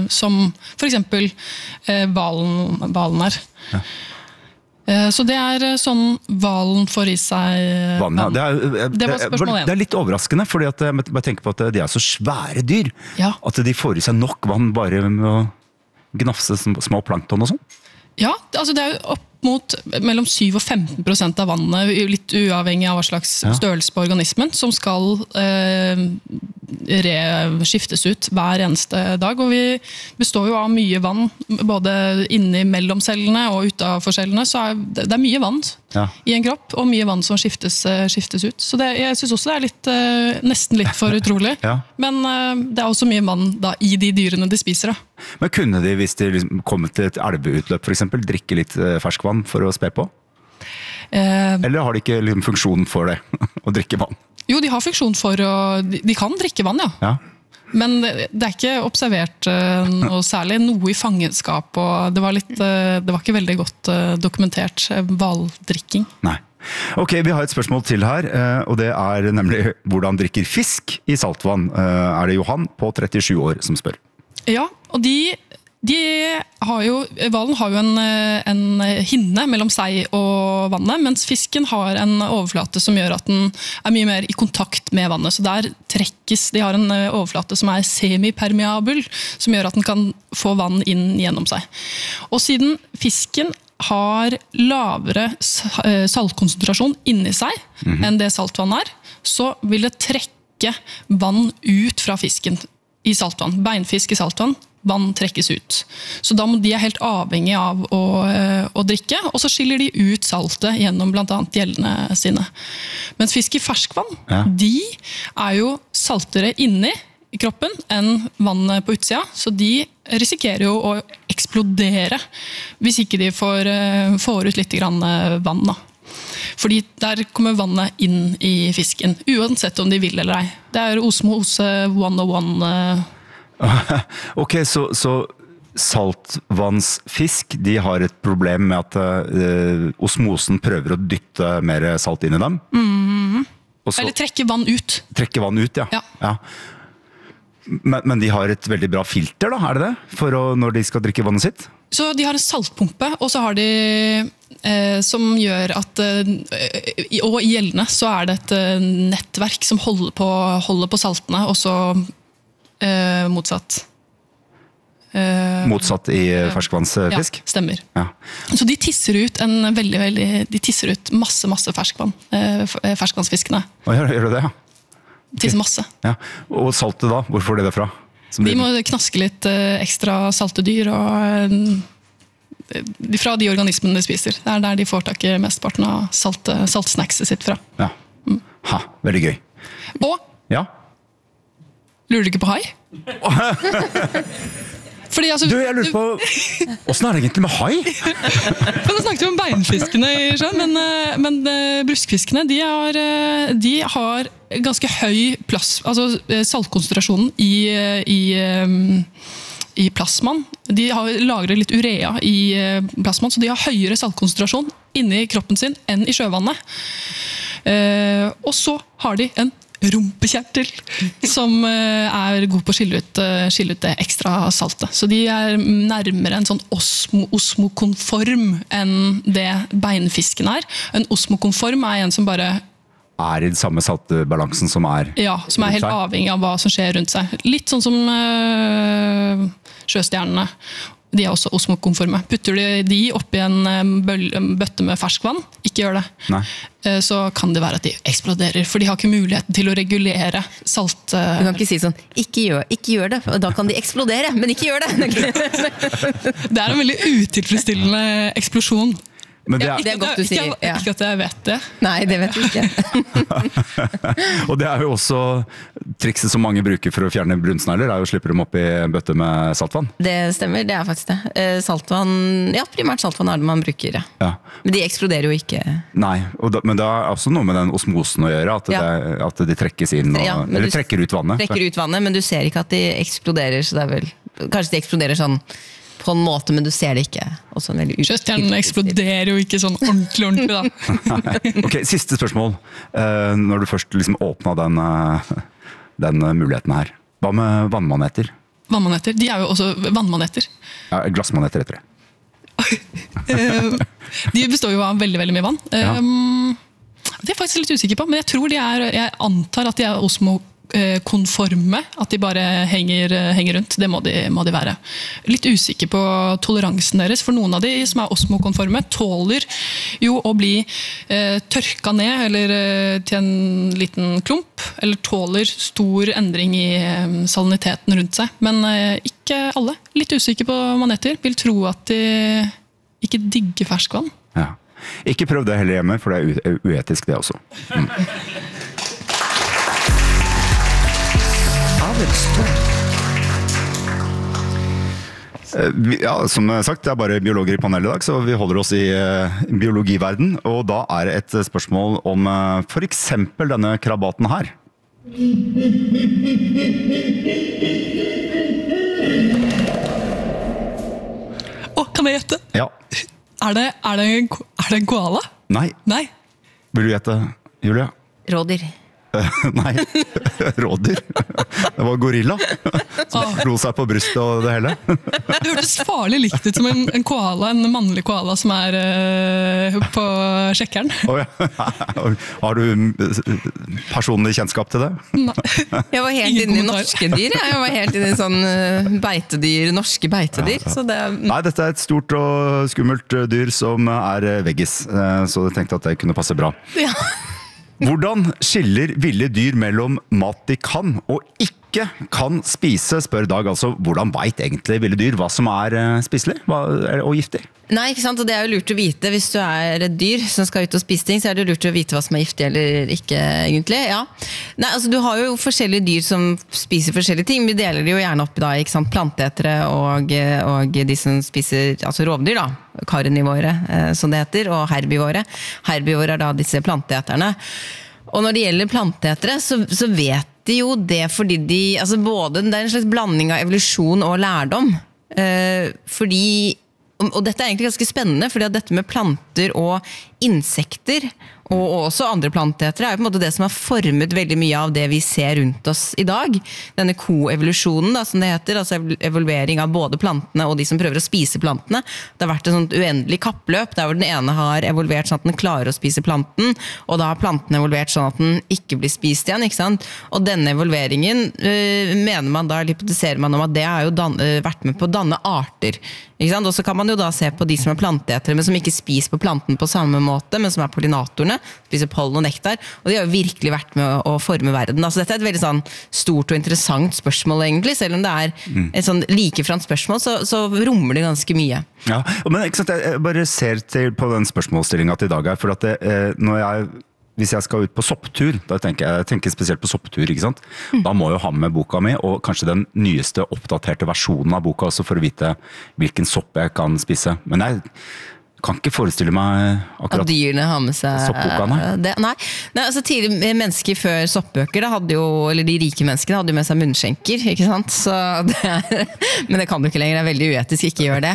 som for eksempel valen er. Ja. Så det sånn valen får i seg vann. Ja. Det var spørsmål 1. Det litt overraskende, fordi at jeg bare tenker på at de så svære dyr, at de får i seg nok vann bare med å gnafse små plankton og sånn. Ja, altså det jo opp mot mellom 7 og 15% av vannet, litt uavhengig av hva slags størrelse på organismen, som skal skiftes ut hver eneste dag. Og vi består jo av mye vann, både inni mellom cellene og utenfor cellene, så det mye vann i en kropp, og mye vann som skiftes ut. Så jeg synes også det litt, nesten litt for utrolig. Men det også mye vann da, i de dyrene de spiser. Da. Men kunne de, hvis de liksom kom til et elveutløp for eksempel, drikke litt ferskvann for å spe på? Eller har de ikke liksom, funksjon for det, å drikke vann? Jo, de har funksjon for de kan drikke vann, ja. Men det ikke observert noe særlig, noe i fangenskap, og det var ikke veldig godt dokumentert hvaldrikking. Nei. Ok, vi har et spørsmål til her, og det nemlig hvordan drikker fisk i saltvann? Det Johan på 37 år som spør? Ja, og hvalen har jo en hinne mellom seg og vannet, mens fisken har en overflate som gjør at den mye mer i kontakt med vannet. Så der trekkes, de har en overflate som semipermeabel, som gjør at den kan få vann inn gjennom seg. Og siden fisken har lavere saltkonsentrasjon inni seg enn det saltvann så vil det trekke vann ut fra fisken i saltvann. Beinfisk i saltvann, vann trekkes ut. Så da må de helt avhengig av å drikke, og så skiller de ut saltet gjennom blant annet gjellene sine. Mens fisk i ferskvann, de jo saltere inni i kroppen enn vannet på utsida, så de risikerer jo å eksplodere hvis ikke de får ut litt grann vann da. Fordi der kommer vannet inn i fisken, uansett om de vil eller ei. Det osmose 101. Ok, så saltvannsfisk, de har et problem med at osmosen prøver å dytte mer salt inn i dem? Eller trekke vann ut. Trekke vann ut, ja. Men de har et veldig bra filter, da, det? Når de skal drikke vannet sitt? Så de har en saltpumpe, og så har de som gjør at og i gjellene så det et nettverk som holder på saltene, og så motsatt. Motsatt i ferskvannsfisk? Ja, stemmer. Ja. Så de tisser ut de tisser ut masse ferskvann, ferskvannsfiskene. Gjør du det, ja? Tisser masse. Ja. Og saltet da, hvor får de det fra? De må knaske litt ekstra saltedyr, og fra de organismene de spiser. Det der de får tak i mesteparten av saltsnackset sitt fra. Ja. Veldig gøy. Og, lurer du ikke på hai? Fordi, altså, jeg lurer på, hvordan det egentlig med hai? Nå snakket vi om beinfiskene i sjøen, men bruskfiskene, de har ganske høy saltkonsentrasjonen i plasmaen. De lagrer litt urea i plasmaen, så de har høyere saltkonsentrasjon inni kroppen sin enn i sjøvannet. Og så har de en rumpekjertel som god på å skille ut det ekstra saltet. Så de nærmere en sånn osmokonform enn det beinfisken En osmokonform en som bare i den samme saltbalansen som Ja, som helt avhengig av hva som skjer rundt seg. Litt sånn som sjøstjernene. De også osmokonforme. Putter de oppi en bøtte med ferskvann, ikke gjør det. Nei. Så kan det være at de eksploderer, for de har ikke muligheten til å regulere salt. Du kan ikke si sånn, ikke gjør det, da kan de eksplodere, men ikke gjør det. Det en veldig utilfredsstillende eksplosjon. Men det er godt du sier. Ikke at jeg vet det. Nei, det vet du ikke. Og det jo også trikset som mange bruker for å fjerne brunsnegler, å slippe dem opp i en bøtte med saltvann. Det stemmer, det faktisk det. Saltvann, primært saltvann det man bruker, ja. Men de eksploderer jo ikke. Nei, men det også noe med den osmosen å gjøre, at de trekkes inn, eller trekker ut vannet. Trekker ut vannet, men du ser ikke at de eksploderer, så det vel, kanskje de eksploderer sånn på en måte, men du ser det ikke. Sjøstjernen eksploderer jo ikke sånn ordentlig da. Ok, siste spørsmål. Når du først liksom åpnet den muligheten her. Hva med vannmaneter? Vannmaneter, de jo også vannmaneter. Ja, glassmaneter heter det. De består jo av veldig, veldig mye vann. Ja. Det faktisk litt usikker på, men jeg antar at de osmokonforme, at de bare henger rundt. Det må de være. Litt usikker på toleransen deres, for noen av de som osmokonforme tåler jo å bli tørka ned eller til en liten klump, eller tåler stor endring i saliniteten rundt seg. Men ikke alle. Litt usikker på maneter. Vil tro at de ikke digger ferskvann. Ja. Ikke prøv det heller hjemme, for det uetisk det også. Ja, som sagt, det bare biologer i panelet i dag, så vi holder oss i biologiverden, og da det et spørsmål om for eksempel denne krabaten her. Kan jeg gjette? Ja. Er det en koala? Nei. Vil du gjette, Julia? Rådyr. Nei, rådyr. Det var gorilla som slo seg på brystet og det hele. Det hørtes farlig likt ut som en koala, en mannlig koala som på sjekkeren. Oh, ja. Har du personlig kjennskap til det? Nei. Jeg var helt inne i norske dyr. Jeg var helt inne i sånn beitedyr, norske beitedyr. Så det... Nei, dette et stort og skummelt dyr som veggis, så jeg tenkte at det kunne passe bra. Ja. Hvordan skiller ville dyr mellom mat de kan og ikke kan spise, spør Dag. Altså, hvordan vet egentlig ville dyr hva som spiselig og giftig? Nei, ikke sant, og det jo lurt å vite. Hvis du et dyr som skal ut og spise ting, så det lurt å vite hva som giftig eller ikke, egentlig. Ja. Nei, altså, du har jo forskjellige dyr som spiser forskjellige ting. Vi deler det jo gjerne opp i da, ikke sant, planteetere og de som spiser, altså rovdyr da, karnivore, som det heter, og herbivore. Herbivore da disse planteeterne. Og når det gjelder planteetere, så vet de jo det fordi altså både, det en slags blanding av evolusjon og lærdom. Fordi og dette egentlig ganske spennende, fordi at dette med planter og insekter, og også andre planteetere, jo på en måte det som har formet veldig mye av det vi ser rundt oss i dag. Denne koevolusjonen, da, som det heter, altså evolvering av både plantene og de som prøver å spise plantene. Det har vært et sånt uendelig kappløp, der hvor den ene har evolvert sånn at den klarer å spise planten, og da har planten evolvert sånn at den ikke blir spist igjen, ikke sant? Og denne evolveringen mener man da, eller hypotiserer man om at det har jo vært med på å danne arter. Ikke sant? Og så kan man jo da se på de som planteetere, men som ikke spiser på planten på samme måte, men som pollinatorene, spiser pollen og nektar, og de har jo virkelig vært med å forme verden. Altså dette et veldig sånn stort og interessant spørsmål egentlig, selv om det et sånn likeframt spørsmål, så rommer det ganske mye. Ja, men ikke sant, jeg bare ser på den spørsmålsstillingen til Dag her, for at hvis jeg skal ut på sopptur, da tenker jeg spesielt på sopptur, ikke sant? Da må jeg ha med boka mi, og kanskje den nyeste oppdaterte versjonen av boka også, for å vite hvilken sopp jeg kan spise. Men jeg kan ikke forestille meg akkurat at dyrene har med seg soppboka, nei, altså tidligere mennesker før soppbøker, eller de rike menneskene hadde jo med seg munnskjenker, ikke sant? Så men det kan du ikke lenger, det veldig uetisk, ikke gjør det.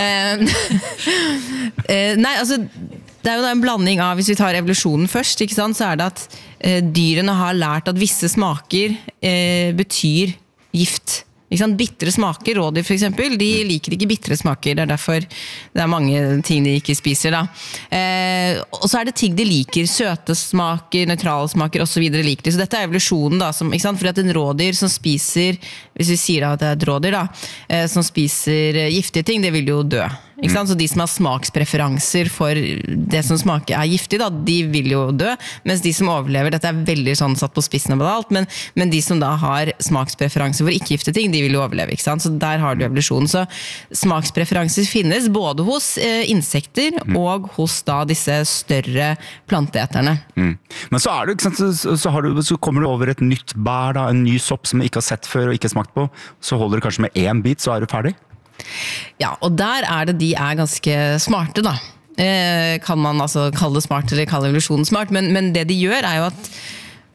Nei, altså det jo da en blanding av, hvis vi tar evolusjonen først, ikke sant, så det at dyrene har lært at visse smaker betyr gift. Ikke sant? Bittre smaker, rådyr for eksempel, de liker ikke bittre smaker, det derfor det mange ting de ikke spiser da. Og så det ting de liker, søte smaker, nøytrale smaker og så videre liker de. Så dette evolusjonen da, som, ikke sant? Fordi at en rådyr som spiser, hvis vi sier at det et rådyr da, som spiser giftige ting, det vil jo dø. Ikke sant? Så de som har smakspreferanser for det som smaker giftig, da, de vil jo dø, mens de som overlever, dette veldig sånn satt på spissen og alt, men de som da har smakspreferanser for ikke-giftige ting, de vil jo overleve, ikke sant? Så der har du evolusjonen. Så smakspreferanser finnes både hos insekter og hos da disse større planteeterne. Men så det, ikke sant, så kommer du over et nytt bær, da, en ny sopp som du ikke har sett før og ikke smakt på, så holder du kanskje med en bit, så du ferdig. Ja, og der det de ganske smarte da. Kan man altså kalle det smart eller kalle evolusjonen smart, men det de gjør jo at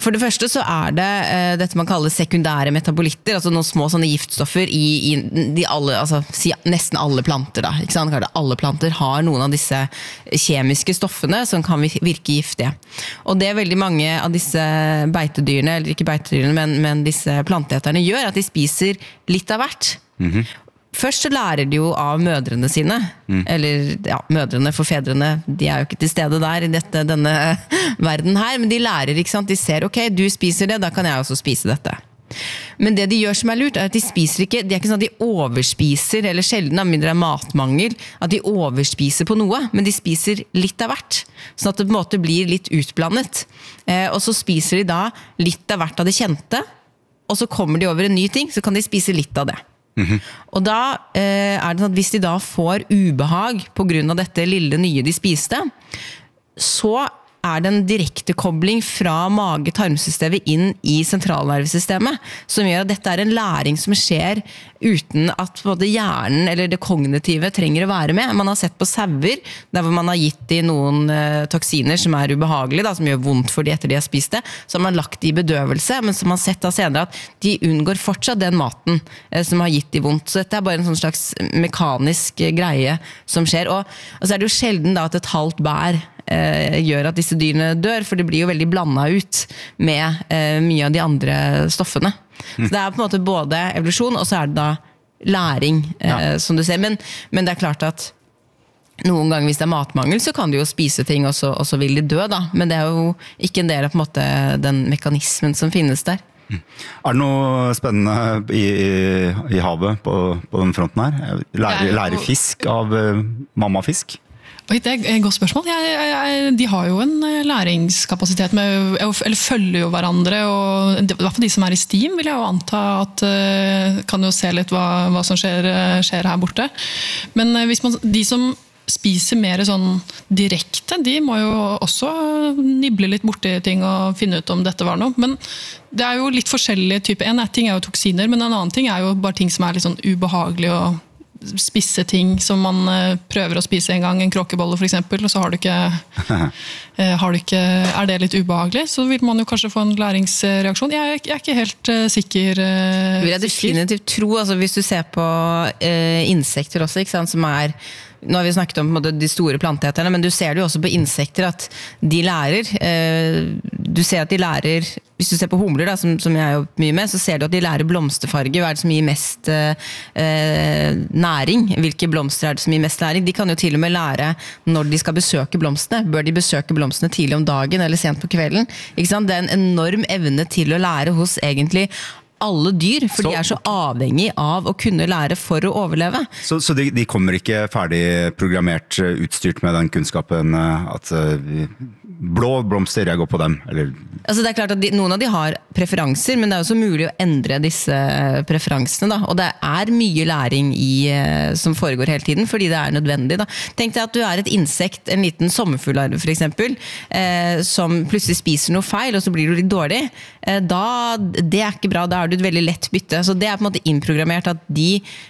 For det første så det dette man kaller sekundære metabolitter, altså noen små sånne giftstoffer i de alle, altså nesten alle planter da, ikke sant? Alle planter har noen av disse kjemiske stoffene som kan virke giftige. Og det veldig mange av disse beitedyrene, eller ikke beitedyrene, men disse planteeterne gjør, at de spiser litt av hvert. Først så lærer de jo av mødrene sine, eller ja, mødrene for fedrene, de jo ikke til stede der i denne verden her, men de lærer, ikke sant? De ser, ok, du spiser det, da kan jeg også spise dette. Men det de gjør som lurt, at de spiser ikke, det ikke sånn at de overspiser, eller sjelden av mindre matmangel, at de overspiser på noe, men de spiser litt av hvert, sånn at det på en måte blir litt utblandet. Og så spiser de da litt av hvert av det kjente, og så kommer de over en ny ting, så kan de spise litt av det. Og da det sånn at hvis de da får ubehag på grunn av dette lille nye de spiste, så det en direkte kobling fra mage-tarmsystemet inn i sentralnervesystemet, som gjør at dette en læring som skjer uten at både hjernen eller det kognitive trenger å være med. Man har sett på sauer, der hvor man har gitt de noen toksiner som ubehagelige, da, som gjør vondt for de etter de har spist det, så har man lagt de i bedøvelse, men som man har sett da senere at de unngår fortsatt den maten som har gitt de vondt. Så dette bare en sånn slags mekanisk greie som skjer. Og så det jo sjelden da at et halvt bær gjør at disse dyrene dør, for det blir jo veldig blandet ut med mye av de andre stoffene. Så det på en måte både evolusjon, og så det da læring, som du ser. Men det klart at noen ganger hvis det matmangel, så kan du jo spise ting, og så vil de dø da. Men det jo ikke en del av på en måte den mekanismen som finnes der. Det noe spennende i havet på den fronten her? Lærer fisk av mammafisk? Oi, det et godt spørsmål. De har jo en læringskapasitet med, eller følger jo hverandre, og i hvert fall de som i STEAM vil jeg jo anta at kan jo se litt hva som skjer her borte. Men hvis de som spiser mer sånn direkte, de må jo også nibble litt borti ting og finne ut om dette var noe. Men det jo litt forskjellige typer. En ting jo toksiner, men en annen ting jo bare ting som litt sånn ubehagelig og spisse ting som man prøver å spise en gang, en kråkebolle for eksempel, og så har du ikke, det litt ubehagelig, så vil man jo kanskje få en læringsreaksjon. Jeg ikke helt sikker. Vil jeg definitivt tro, altså hvis du ser på insekter også, ikke sant, som nå har vi snakket om de store planteeterne, men du ser det jo også på insekter at de lærer, du ser at de lærer, hvis du ser på humler da, som jeg jobbet mye med, så ser du at de lærer blomsterfarge, hva det som gir mest næring, hvilke blomster det som gir mest næring. De kan jo til og med lære når de skal besøke blomstene. Bør de besøke blomstene tidlig om dagen eller sent på kvelden? Ikke sant? Det en enorm evne til å lære hos egentlig alle dyr, for de så avhengig av å kunne lære for å overleve. Så de kommer ikke ferdig programmert, utstyrt med den kunnskapen at blå blomster, jeg går på dem? Eller? Altså det klart at noen av de har preferanser, men det også mulig å endre disse preferansene. Da. Og det mye læring som foregår hele tiden, fordi det nødvendig. Da. Tenk deg at du et insekt, en liten sommerfuglarve for eksempel, som plutselig spiser noe feil, og så blir du litt dårlig. Det ikke bra, da du et veldig lett bytte. Så det på en måte innprogrammert at de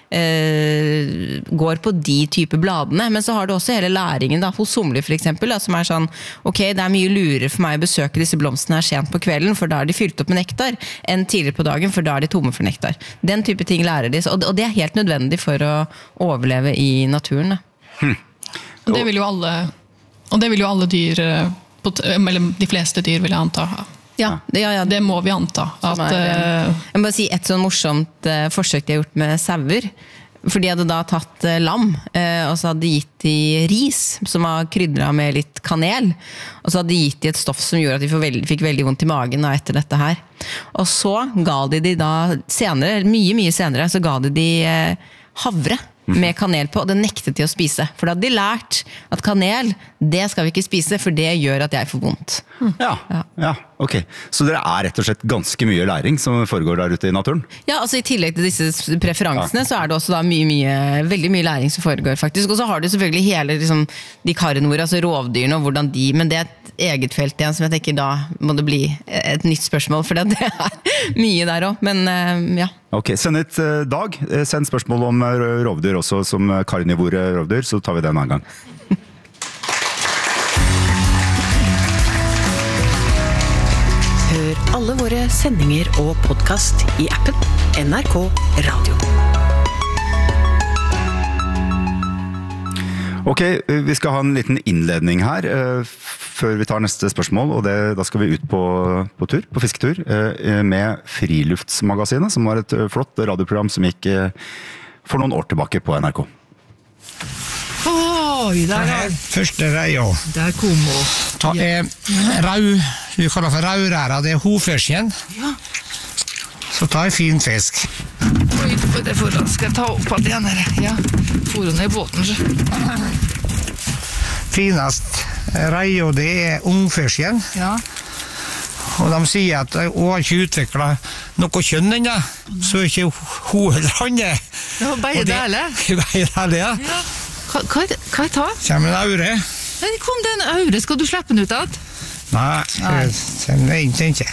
går på de type bladene, men så har du også hele læringen da, hos somler for eksempel, da, som sånn, ok, det mye lurere for meg å besøke disse blomstene her sent på kvelden, for da de fylt opp med nektar, enn tidligere på dagen, for da de tomme for nektar. Den type ting lærer de, og det helt nødvendig for å overleve i naturen. Da. Og det vil jo alle dyr, eller de fleste dyr vil jeg anta. Ja. Det må vi anta. Jeg må bare si et sånn morsomt forsøk de har gjort med sauer. For de hadde da tatt lam, og så hadde de gitt de ris, som var krydret med litt kanel, og så hadde de gitt de et stoff som gjorde at de fikk veldig vondt i magen da, etter dette her. Og så ga de da senere, mye senere, så ga de havre med kanel på, og det nektet de å spise. For da hadde de lært at kanel, det skal vi ikke spise, for det gjør at jeg får vondt. Ja, ok. Så det rett og slett ganske mye læring som foregår der ute i naturen? Ja, altså i tillegg til disse preferansene, så det også da veldig mye læring som foregår faktisk. Og så har du selvfølgelig hele liksom, de karnivore, altså rovdyrene og hvordan de, men det et eget felt igjen som jeg tenker da må det bli et nytt spørsmål, for det mye der også, men ja. Ok, send et Dag. Send spørsmål om rovdyr også, som karnivore rovdyr, så tar vi det en annen gang. Hør alle våre sendinger og podcast I appen NRK Radio. Ok, vi skal ha en liten innledning her før vi tar neste spørsmål, og da skal vi ut på tur, på fisketur, med Friluftsmagasinet, som var et flott radioprogram som gikk for noen år tilbake på NRK. Oi, der første reia. Der kom Ta rau, vi kaller for rauræra, det hovførsjen. Ja. Så ta fin fisk. Oi, det foran skal jeg ta opp alt igjen her. Ja, foran I båten. Så. Finast reia, det ungførsjen. Ja. Og de sier at hun har ikke utviklet noe kjønn ennå, så ikke hun eller han Det var bare dæle. Bare dæle, ja. Ja. Hva ta? Kommer en aure. Nei, kom det en aure, skal du slippe den ut av? Nei, den er ikke.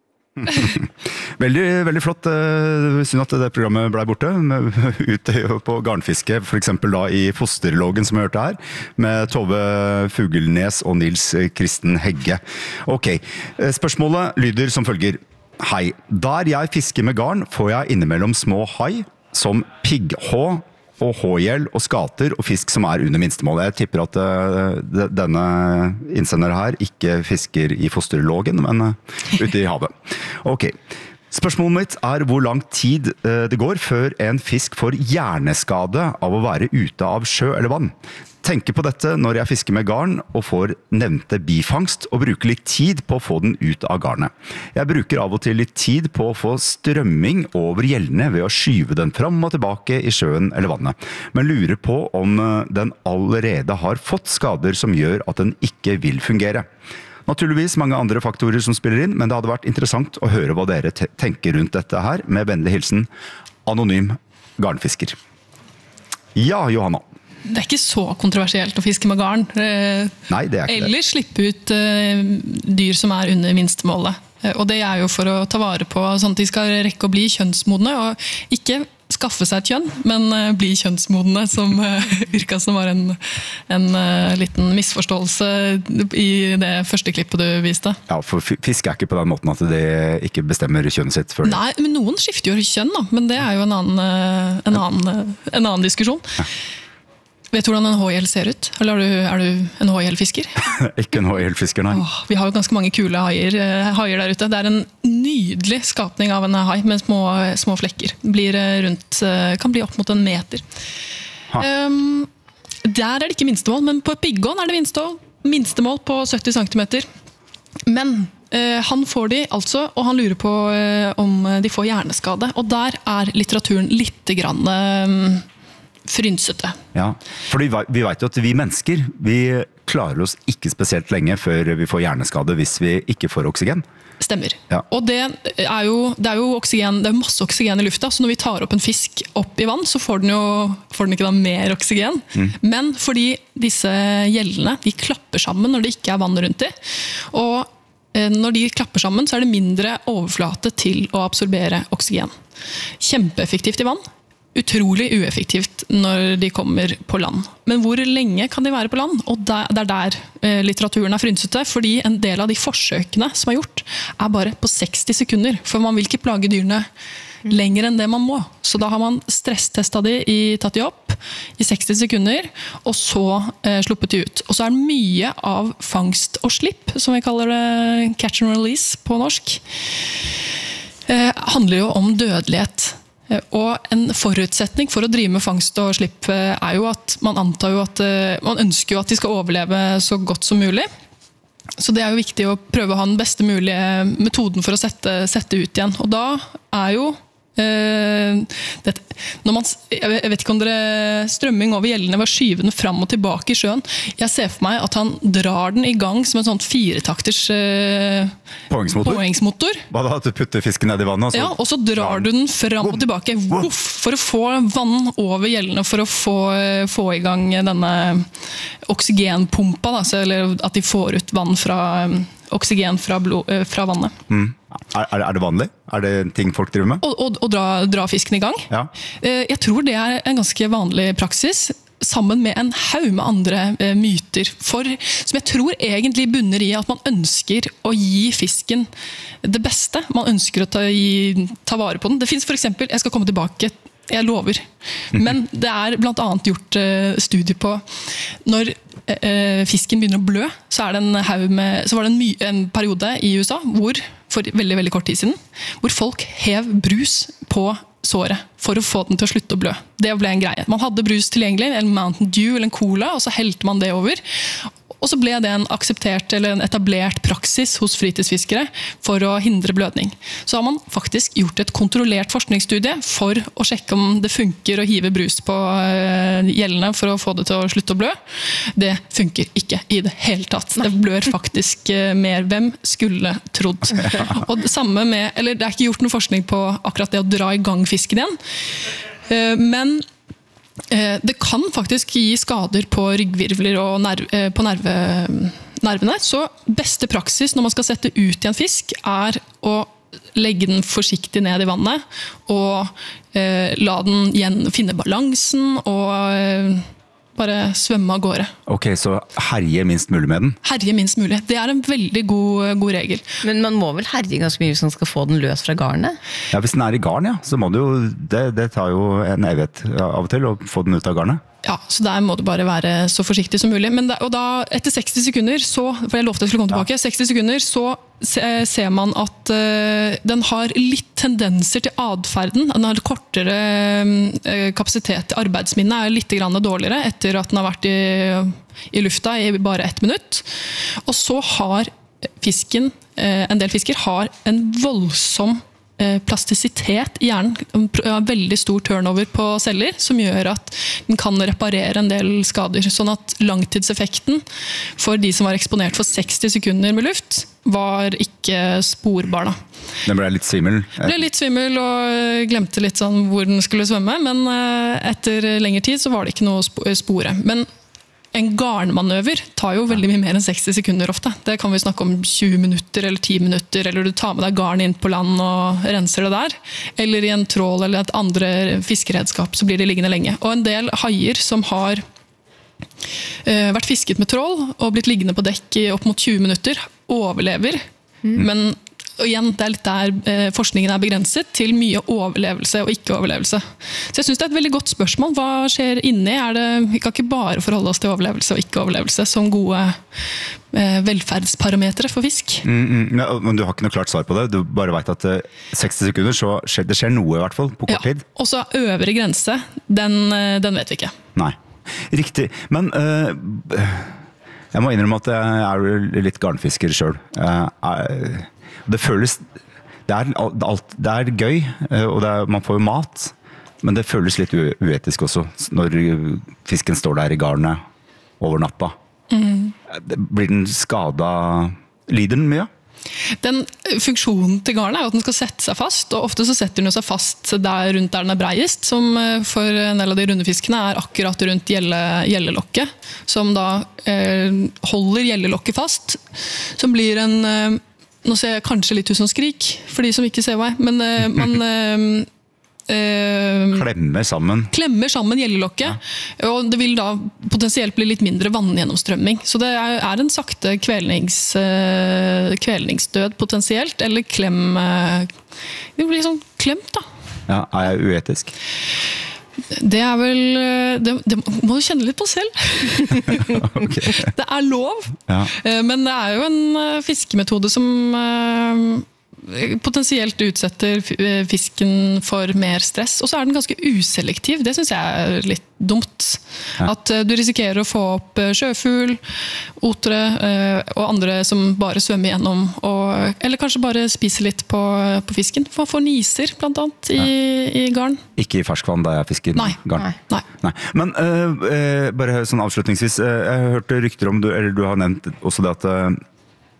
Veldig, veldig flott. Synd at det programmet ble borte. Ute på garnfiske, for eksempel da I Fosterlågen som vi hørte her, med Tove Fugelnes og Nils Kristen Hegge. Ok, spørsmålet lyder som følger. Hei, der jeg fisker med garn får jeg innimellom små hai, som pigghå, og hågjell og skater og fisk som under minstemål. Jeg tipper at denne innsender her ikke fisker I Fosterlågen, men ute I havet. Ok, spørsmålet mitt hvor lang tid det går før en fisk får hjerneskade av å være ute av sjø eller vann. Tenker på dette når jeg fisker med garn og får nevnte bifangst og bruker litt tid på å få den ut av garnet. Jeg bruker av og til litt tid på å få strømming over gjellene ved å skyve den fram og tilbake I sjøen eller vannet, men lurer på om den allerede har fått skader som gjør at den ikke vil fungere. Naturligvis mange andre faktorer som spiller inn, men det hadde vært interessant å høre hva dere tenker rundt dette her, med vennlig hilsen, anonym garnfisker. Ja, Johanna. Det ikke så kontroversielt å fiske med garn. Nei, det ikke Eller slippe ut dyr som under minstemålet. Og det jo for å ta vare på sånn at de skal rekke å bli kjønnsmodne, og ikke skaffe seg et kjønn, men bli kjønnsmodne, som virket som var en liten misforståelse I det første klippet du viste. Ja, for fisk ikke på den måten at det ikke bestemmer kjønnet sitt før det. Nei, men noen skifter jo kjønn, da, men det jo en annen diskusjon. Ja. Vet du hvordan en hågjell ser ut? Eller er du en hågjellfisker? Ikke en hågjellfisker, nei. Vi har jo ganske mange kule haier der ute. Det en nydelig skapning av en hai med små flekker. Kan bli opp mot 1 meter. Der det ikke minstemål, men på pigghån det minstemål på 70 centimeter. Men han får de altså, og han lurer på om de får hjerneskade. Og der litteraturen litt grann frynsete. Ja, for vi vet jo at vi mennesker, vi klarer oss ikke spesielt lenge før vi får hjerneskade hvis vi ikke får oksygen. Stemmer. Ja. Og det jo oksygen, det masse oksygen I lufta, så når vi tar opp en fisk opp I vann, så får den ikke da mer oksygen. Men fordi disse gjellene, de klapper sammen når det ikke vann rundt dem, og når de klapper sammen, så det mindre overflate til å absorbere oksygen. Kjempeeffektivt I vann, utrolig ueffektivt når de kommer på land. Men hvor lenge kan de være på land? Og det der litteraturen frynsete, fordi en del av de forsøkene som gjort, bare på 60 sekunder, for man vil ikke plage dyrene lenger enn det man må. Så da har man stresstestet tatt de opp I 60 sekunder, og så sluppet de ut. Og så det mye av fangst og slipp, som vi kaller det catch and release på norsk, handler jo om dødelighet. Og en forutsetning for å drive med fangst og slipp jo at man antar jo at man ønsker jo at de skal overleve så godt som mulig. Så det jo viktig å prøve å ha den beste mulige metoden for å sette ut igjen. Og da jo når man, jeg vet ikke om dere strømming over gjellene ved å skyve den fram og tilbake I sjøen. Jeg ser for meg at han drar den I gang som en sånn 4-takters påhengsmotor. Hva da? At du putter fisken ned I vannet? Ja, og så drar du den fram og tilbake for å få vann over gjellene, for å få I gang denne oksygenpumpa, da, eller at de får ut vann oksygen fra vannet. Det vanlig? Det en ting folk driver med? Å dra fisken I gang? Ja. Jeg tror det en ganske vanlig praksis. sammen med en haug med andre myter, som jeg tror egentlig bunner i at man ønsker å gi fisken det beste. Man ønsker å ta vare på den. Det finnes for eksempel, jeg skal komme tilbake, jeg lover, men det blant annet gjort studier på når fisken begynner å blø, så var det en periode i USA for veldig, veldig kort tid siden, hvor folk hev brus på såret for å få den til å slutte å blø. Det ble en greie. Man hadde brus tilgjengelig, en Mountain Dew eller en cola, og så helte man det over. Og så ble det en akseptert eller en etablert praksis hos fritidsfiskere for å hindre blødning. Så har man faktisk gjort et kontrollert forskningsstudie for å sjekke om det funker å hive brus på gjellene for å få det til å slutte å blø. Det funker ikke i det hele tatt. Det blør faktisk mer. Hvem skulle trodd? Og det samme med, eller det ikke gjort noe forskning på akkurat det å dra i gang fisken igjen, men det kan faktisk gi skader på ryggvirvler og på nervene, så beste praksis når man skal sette ut i en fisk å legge den forsiktig ned i vannet og la den igjen finne balansen og bare svømme av gårde. Ok, så herje minst mulig med den? Herje minst mulig. Det en veldig god regel. Men man må vel herje ganske mye hvis man skal få den løs fra garnet? Ja, hvis den i garn, ja, så må det jo, det tar jo en evighet av og til å få den ut av garnet. Ja, så der må du bare være så forsiktig som mulig. Men og da, etter 60 sekunder, for jeg lovte jeg skulle komme tilbake, 60 sekunder, så ser man at den har litt tendenser til adferden. Den har kortere kapasitet. Arbeidsminnet litt grann dårligere etter at den har vært i lufta i bare 1 minutt. Og så har fisken, en del fisker har en voldsom plastisitet i hjernen, veldig stor turnover på celler, som gjør at den kan reparere en del skader. Sånn at langtidseffekten for de som var eksponert for 60 sekunder med luft, var ikke sporbar. Da. Den ble litt svimmel? Ble litt svimmel og glemte litt sånn hvor den skulle svømme, men etter lengre tid så var det ikke noe spore. Men en garnmanøver tar jo veldig mye mer enn 60 sekunder ofte. Det kan vi snakke om 20 minutter eller 10 minutter, eller du tar med deg garn inn på land og renser det der. Eller i en trål eller et andre fiskeredskap, så blir det liggende lenge. Og en del haier som har vært fisket med trål og blitt liggende på dekk i opp mot 20 minutter, overlever. Men og igjen, det litt der forskningen begrenset til mye overlevelse og ikke-overlevelse. Så jeg synes det et veldig godt spørsmål. Hva skjer inni? Vi kan ikke bare forholde oss til overlevelse og ikke-overlevelse som gode velferdsparametere for fisk. Ja, men du har ikke noe klart svar på det. Du bare vet at 60 sekunder, så det skjer noe i hvert fall på kort tid. Ja, og så øvre grense, den vet vi ikke. Nei, riktig. Men jeg må innrømme at jeg litt garnfisker selv. Det føles, det gøy, og man får jo mat, men det føles litt uetisk også, når fisken står der i garnet over natta. Blir den skadet, lider den mye? Den funksjonen til garnet at den skal sette seg fast, og ofte så setter den seg fast rundt der den breiest, som for en del av de rundefiskene akkurat rundt gjellelokket, som da holder gjellelokket fast, som blir nå ser jeg kanskje litt ut som skrik, for de som ikke ser meg, men man klemmer sammen gjellelokket, og det vil da potensielt bli litt mindre vanngjennomstrømming. Så det en sakte kvelningsdød potensielt, eller det blir sånn klemt da. Ja, jeg uetisk? Det vel, det må du kjenne litt på selv. Okay. Det lov, ja. Men det jo en fiskemetode som potensielt utsetter fisken for mer stress, og så den ganske uselektiv. Det synes jeg litt dumt. Ja. At du risikerer å få opp sjøfugl, otere og andre som bare svømmer gjennom, eller kanskje bare spiser litt på fisken. Man får niser, blant annet, i garn. Ikke i ferskvann da jeg fisker garn? Nei. Men bare sånn avslutningsvis, jeg hørte rykter om, eller du har nevnt også det at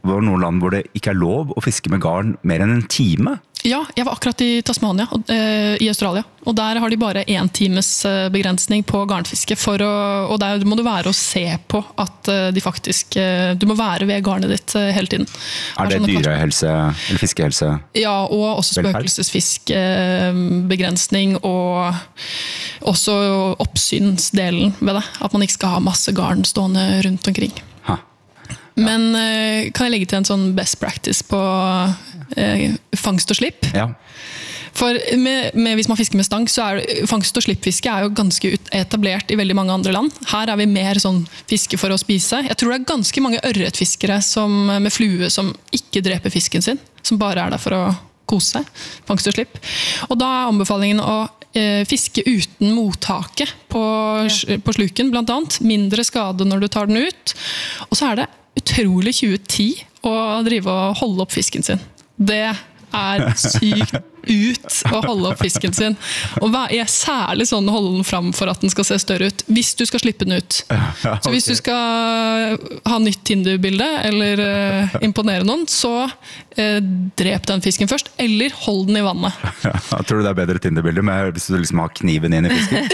var noen land hvor det ikke lov å fiske med garn mer enn en time? Ja, jeg var akkurat i Tasmania, i Australia. Og der har de bare 1 times begrensning på garnfiske. Og der må du være og se på at de faktisk... Du må være ved garnet ditt hele tiden. Det dyrehelse eller fiskehelse? Ja, og også spøkelsesfiskbegrensning, og også oppsynsdelen ved det. At man ikke skal ha masse garn stående rundt omkring. Men kan jeg legge til en sånn best practice på fangst og slipp? Ja. For hvis man fisker med stang, så fangst- og slippfiske jo ganske etablert i veldig mange andre land. Her vi mer sånn fiske for å spise. Jeg tror det ganske mange ørretfiskere med flue som ikke dreper fisken sin, som bare der for å kose seg. Fangst og slipp. Og da anbefalingen å fiske uten mottaket på sluken, blant annet. Mindre skade når du tar den ut. Og så det utrolig 2010 å drive og holde opp fisken sin. Det sykt ut å holde opp fisken sin. Og særlig sånn å holde den fram for at den skal se større ut, hvis du skal slippe den ut. Så hvis du skal ha nytt Tinder-bilde, eller imponere noen, så drep den fisken først, eller hold den i vannet. Jeg tror det bedre Tinder-bilde, hvis du liksom har kniven inn i fisken.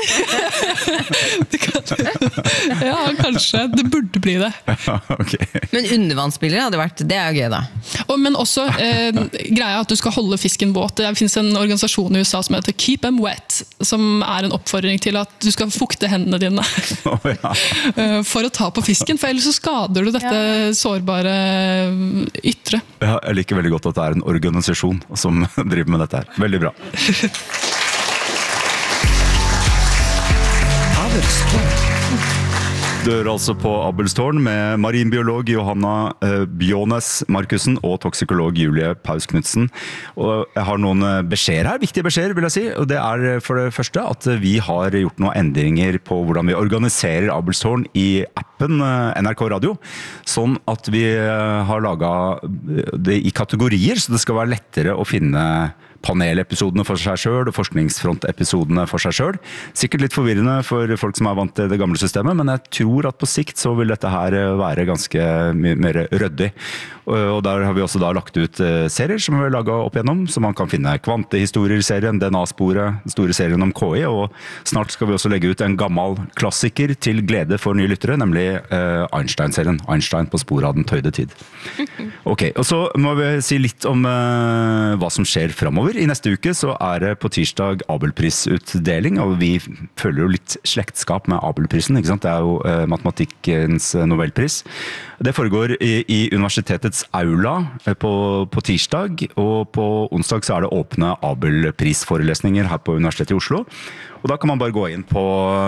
Ja, kanskje. Det burde bli det. Okay. Men undervannsbilder hadde vært, det jo gøy da. Men også greia at du skal holde fisken våt. Det finnes en organisasjon i USA som heter Keep Them Wet, som en oppfordring til at du skal fukte hendene dine for å ta på fisken, for ellers så skader du dette sårbare ytre. Ja, jeg liker veldig godt at det en organisasjon som driver med dette her. Veldig bra. Du hører altså på Abelstårn med marinbiolog Johanna Bjånes Markussen og toksikolog Julie Paus-Knudsen. Og jeg har noen beskjeder her, viktige beskjeder vil jeg si. Og det for det første at vi har gjort noen endringer på hvordan vi organiserer Abelstårn i appen NRK Radio. Sånn at vi har laget det i kategorier, så det skal være lettere å finne panelepisodene for seg selv og forskningsfrontepisodene for seg selv. Sikkert litt forvirrende for folk som vant til det gamle systemet, men jeg tror at på sikt så vil dette her være ganske mye mer røddig. Og der har vi også da lagt ut serier som vi har laget opp igjennom, så man kan finne Kvantehistorier-serien, DNA-sporet, den store serien om KI, og snart skal vi også legge ut en gammel klassiker til glede for nye lyttere, nemlig Einstein-serien, Einstein på sporet av den tøyde tid. Ok, og så må vi si litt om hva som skjer fremover. I neste uke så det på tirsdag Abelprisutdeling, og vi følger jo litt slektskap med Abelprisen, ikke sant? Det jo matematikkens Nobelpris. Det foregår i universitetets aula på tirsdag, og på onsdag så det åpne Abelprisforelesninger her på Universitetet i Oslo. Og da kan man bare gå inn på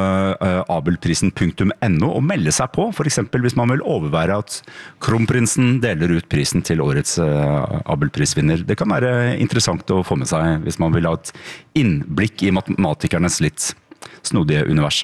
abelprisen.no og melde seg på, for eksempel hvis man vil overvære at Kronprinsen deler ut prisen til årets Abelprisvinner. Det kan være interessant å få med seg hvis man vil ha et innblikk i matematikernes litt snodige univers.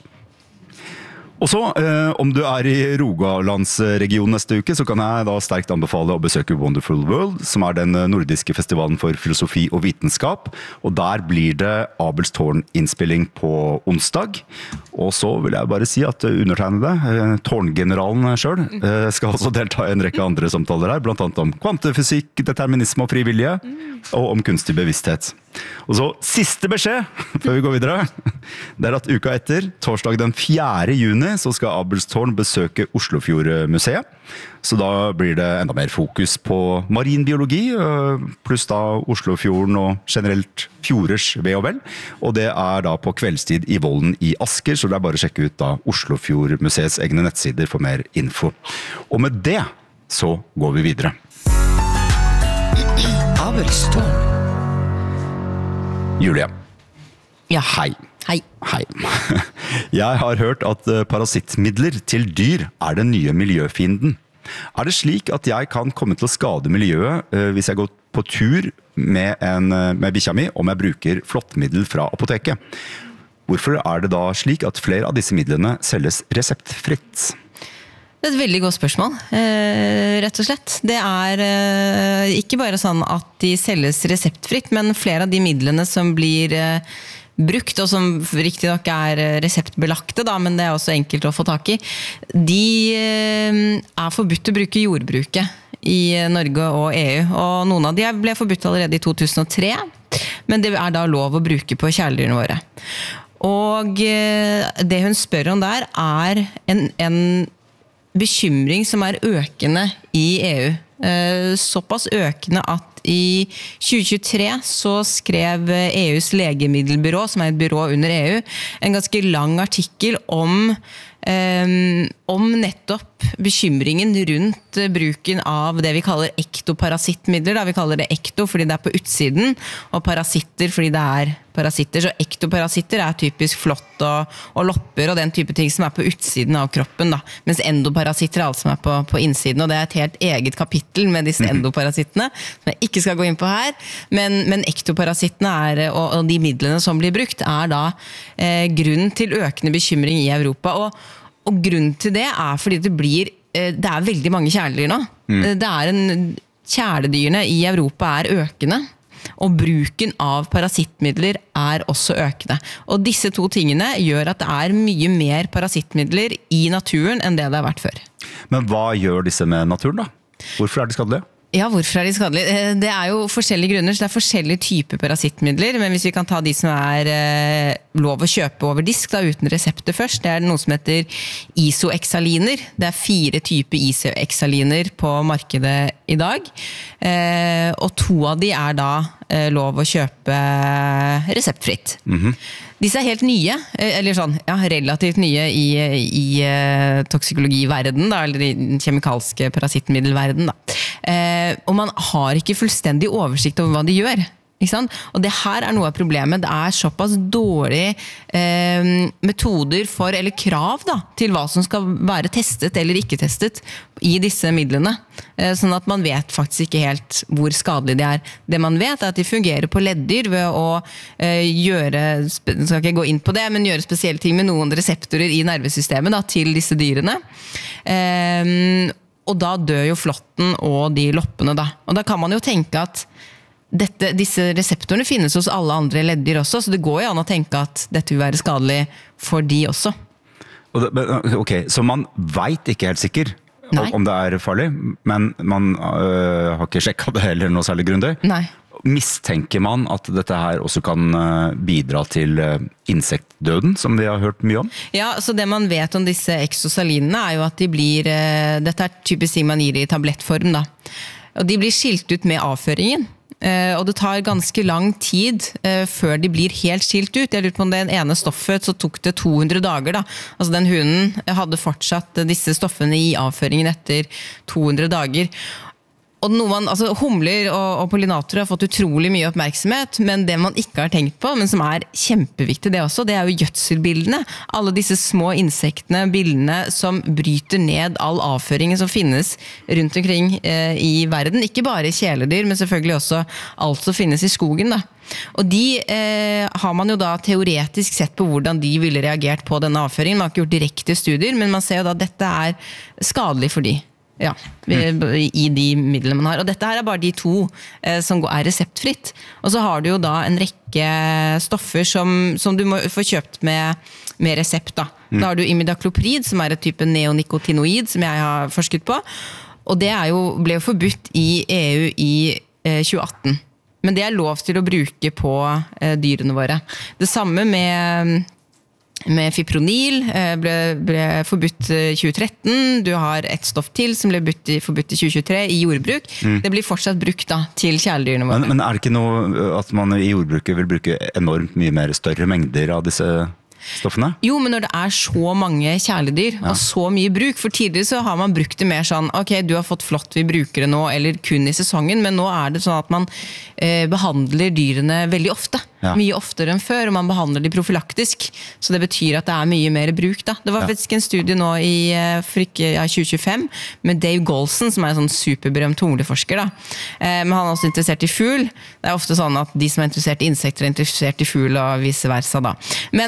Og så, om du i Rogalandsregionen neste uke, så kan jeg da sterkt anbefale å besøke Wonderful World, som den nordiske festivalen for filosofi og vitenskap. Og der blir det Abelstårn-innspilling på onsdag. Og så vil jeg bare si at undertegnede, tårngeneralen selv, skal også delta i en rekke andre samtaler her, blant annet om kvantefysikk, determinisme og frivillige, og om kunstig bevissthet. Og så siste beskjed, før vi går videre, det at uka etter, torsdag den 4. juni, så skal Abelstårn besøke Oslofjordmuseet. Så da blir det enda mer fokus på marinbiologi, pluss da Oslofjorden og generelt fjorders ve og vel. Og det da på kveldstid i Vollen i Asker, så det bare å sjekke ut da Oslofjordmuseets egne nettsider for mer info. Og med det så går vi videre. Abelstårn. Julia. Ja. Hei. Hei. Hei. Jeg har hørt at parasittmidler til dyr den nye miljøfienden. Det slik at jeg kan komme til å skade miljøet hvis jeg går på tur med bikkja mi om jeg bruker flåttmiddel fra apoteket? Hvorfor det da slik at flere av disse midlene selges reseptfritt? Det et veldig godt spørsmål, rett og slett. Det ikke bare sånn at de selges reseptfritt, men flere av de midlene som blir brukt, og som riktig nok reseptbelagte, da, men det også enkelt å få tak I, de forbudt å bruke jordbruket I Norge og EU, og noen av de ble forbudt allerede I 2003, men det da lov å bruke på kjæledyrene våre. Og det hun spør om der en bekymring som økende I EU. Såpass økende at I 2023 så skrev EUs legemiddelbyrå, som et byrå under EU, en ganske lang artikkel om nettopp bekymringen rundt bruken av det vi kaller ektoparasittmidler. Da. Vi kaller det ekto fordi det på utsiden, og parasitter fordi det parasitter. Så ektoparasitter typisk flått og lopper og den type ting som på utsiden av kroppen. Da. Mens endoparasitter alt som på innsiden, og det et helt eget kapittel med disse endoparasittene, som jeg ikke skal gå inn på her. Men ektoparasittene og de midlene som blir brukt, da grunn til økende bekymring I Europa. Og grunnen til det fordi det veldig mange kjæledyr nå. Kjæledyrene I Europa økende, og bruken av parasittmidler også økende. Og disse to tingene gjør at det mye mer parasittmidler I naturen enn det har vært før. Men hva gjør disse med naturen da? Hvorfor de skadelige? Ja, hvorfor de skadelige? Det jo forskjellige grunner, så det forskjellige typer parasittmidler, men hvis vi kan ta de som lov å kjøpe over disk da, uten resepter først, det noe som heter isoexaliner. Det 4 typer isoexaliner på markedet I dag, og 2 av de da lov å kjøpe reseptfritt. Disse helt nye, eller sånn, relativt nye I toksikologiverden, da, eller I den kjemikalske parasittmiddelverden. Da. Og man har ikke fullstendig oversikt over hva de gjør. Ikke sant? Og det her noe av problemet. Det såpass dårlige metoder for, eller krav da, til hva som skal være testet eller ikke testet I disse midlene. Sånn at man vet faktisk ikke helt hvor skadelige de Det man vet at de fungerer på leddyr ved å gjøre, skal ikke gå inn på det, men gjøre spesielle ting med noen reseptorer I nervesystemet da, til disse dyrene. Og da dør jo flåtten og de loppene da. Og da kan man jo tenke at disse reseptorene finnes hos alle andre leddyr også, så det går jo an å tenke at dette vil være skadelig for de også. Ok, så man vet ikke helt sikkert om det farlig, men man har ikke sjekket det heller noe særlig grundig. Nei. Mistenker man at dette her også kan bidra til insektdøden, som vi har hørt mye om? Ja, så det man vet om disse exosalinene jo at de blir, dette typisk ting man gir I tablettform da, og de blir skilt ut med avføringen. Og det tar ganske lang tid før de blir helt skilt ut. Jeg lurer på om det ene stoffet så tok det 200 dager da. Altså den hunden hadde fortsatt disse stoffene I avføringen etter 200 dager. Og altså humler og pollinatorer har fått utrolig mye oppmerksomhet, men det man ikke har tenkt på, men som kjempeviktig det også, det jo gjødselbildene. Alle disse små insektene, bildene som bryter ned all avføringen som finnes rundt omkring I verden. Ikke bare kjæledyr, men selvfølgelig også alt som finnes I skogen da. Og de har man jo da teoretisk sett på hvordan de ville reagert på denne avføringen. Man har ikke gjort direkte studier, men man ser jo da at dette skadelig for de. Ja, I de midlene man har. Og dette her bare de 2 som reseptfritt. Og så har du jo da en rekke stoffer som du må få kjøpt med resept. Da har du imidacloprid, som et type neonikotinoid, som jeg har forsket på. Og det ble jo forbudt I EU I 2018. Men det lov til å bruke på dyrene våre. Det samme med fipronil ble forbudt 2013. Du har et stoff til som ble forbudt I 2023 I jordbruk. Det blir fortsatt brukt da, til kjæledyrene våre. Men det ikke noe at man I jordbruket vil bruke enormt mye mer større mengder av disse stoffene? Jo, men når det så mange kjæledyr og så mye bruk, for tidligere så har man brukt det mer sånn, ok, du har fått flått, vi bruker det nå, eller kun I sesongen, men nå det sånn at man behandler dyrene veldig ofte. Mye oftere enn før, og man behandler de profylaktisk, så det betyr at det mye mer bruk da. Det var faktisk en studie nå I 2025 med Dave Golson, som en sånn superberømt humleforsker da. Men han også interessert I fugl. Det ofte sånn at de som interessert I insekter interessert I fugl og vice versa da. Men han hadde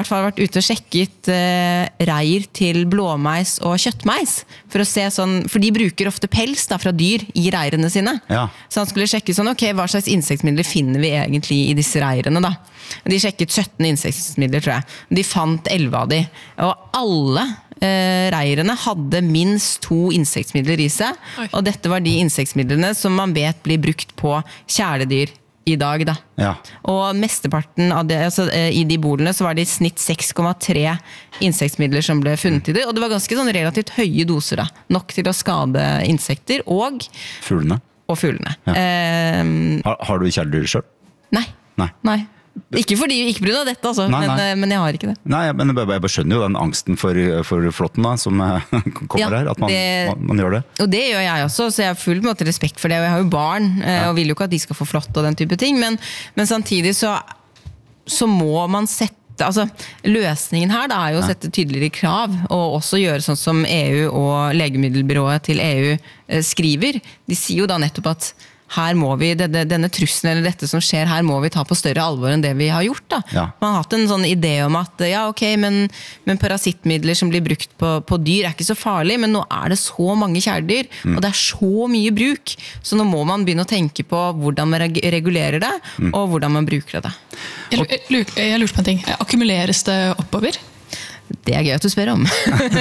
i hvert fall vært ute og sjekket reir til blåmeis og kjøttmeis, for å se sånn, for de bruker ofte pels da, fra dyr i reirene sine. Ja. Så han skulle sjekke sånn, ok, hva slags insektmidler finner vi egentlig i disse reirene da? De sjekket 17 insektmidler, tror jeg. De fant 11 av de. Og alle reirene hadde minst 2 insektmidler i seg, og dette var de insektmidlene som man vet blir brukt på kjæledyr i dag da. Ja. Og mesteparten av det, altså, i de bolene så var det i snitt 6,3 insektmidler som ble funnet i det, og det var ganske sånn relativt høye doser da, nok til å skade insekter og Fuglene. Ja. Har du kjæledyr selv? Nei. Ikke på grunn av dette, altså, nei. Men jeg har ikke det. Nei, men jeg bare skjønner jo den angsten for flåtten da, som kommer her, at man gjør det. Og det gjør jeg også, så jeg har full måte respekt for det, og jeg har jo barn, og vil jo ikke at de skal få flått og den type ting, men samtidig så må man sette, altså løsningen her da er jo å sette tydeligere krav, og også gjøre sånn som EU og legemiddelbyrået til EU skriver. De sier jo da nettopp at her må vi, denne trusselen eller dette som skjer her, må vi ta på større alvor enn det vi har gjort da. Ja. Man har hatt en sånn idé om at ja, ok, men parasittmidler som blir brukt på dyr er ikke så farlig, men nå er det så mange kjæledyr, og det er så mye bruk, så nå må man begynne å tenke på hvordan man regulerer det, og hvordan man bruker det. Jeg lurte på en ting. Akkumuleres det oppover? Det er gøy at du spør om.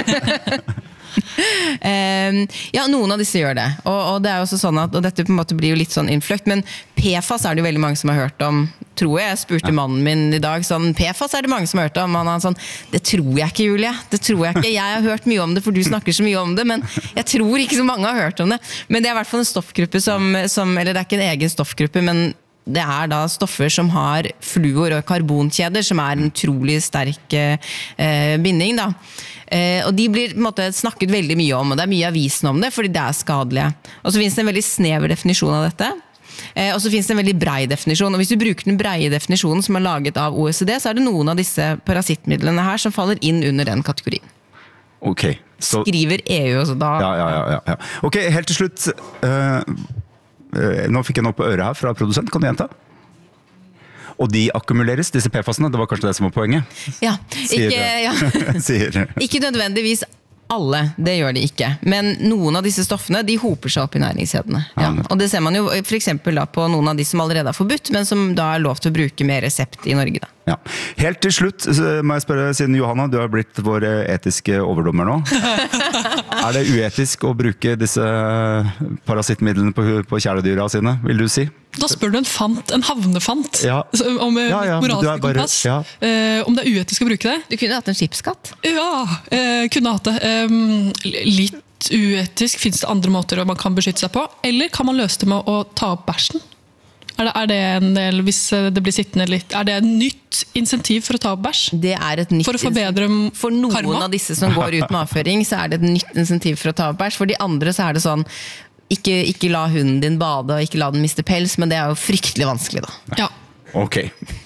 Ja, noen av disse gjør det, og det er jo også sånn at, og dette på en måte blir jo litt sånn innfløkt, men PFAS er det jo veldig mange som har hørt om, tror jeg spurte mannen min i dag, sånn, PFAS er det mange som har hørt om, han er sånn, det tror jeg ikke Julie, det tror jeg ikke, jeg har hørt mye om det, for du snakker så mye om det, men jeg tror ikke så mange har hørt om det, men det er i hvert fall en stoffgruppe som eller det er ikke en egen stoffgruppe, men det er da stoffer som har fluor- og karbonkjeder, som er en utrolig sterk binding da. Og de blir på en måte snakket veldig mye om, og det er mye avisen om det, fordi det er skadelige. Og så finnes det en veldig snever definisjon av dette, og så finnes det en veldig brei definisjon, og hvis du bruker den breie definisjonen som er laget av OECD, så er det noen av disse parasittmidlene her som faller inn under den kategorien. Ok. Skriver EU også da. Ja. Ok, helt til slutt, nå fikk jeg noe på øret her fra produsent, kan du gjenta? Og de akkumuleres, disse PFAS-ene, det var kanskje det som var poenget? Ja, Sier. Ikke nødvendigvis alle, det gjør de ikke. Men noen av disse stoffene, de hoper seg opp i næringskjedene. Ja. Og det ser man jo for eksempel da på noen av de som allerede er forbudt, men som da er lov til å bruke med resept i Norge da. Ja. Helt til slutt må jeg spørre, siden Johanna, du har blitt vår etiske overdommer nå. Er det uetisk å bruke disse parasittmidlene på kjæledyra sine, vil du si? Da spør du en havnefant om moralsk kompass, om det er uetisk å bruke det. Du kunne hatt en skipsskatt. Ja, kunne hatt det. Litt uetisk, finnes det andre måter man kan beskytte seg på, eller kan man løse det med å ta opp bæsjen? Er det en del, hvis det blir sittende litt, er det et nytt insentiv for å ta opp bæsj? Det er et nytt for å forbedre for noen karma? Av disse som går ut med avføring, så er det et nytt insentiv for å ta opp bæsj. For de andre så er det sånn, ikke la hunden din bade, og ikke la den miste pels, men det er jo fryktelig vanskelig da. Ja. Ok.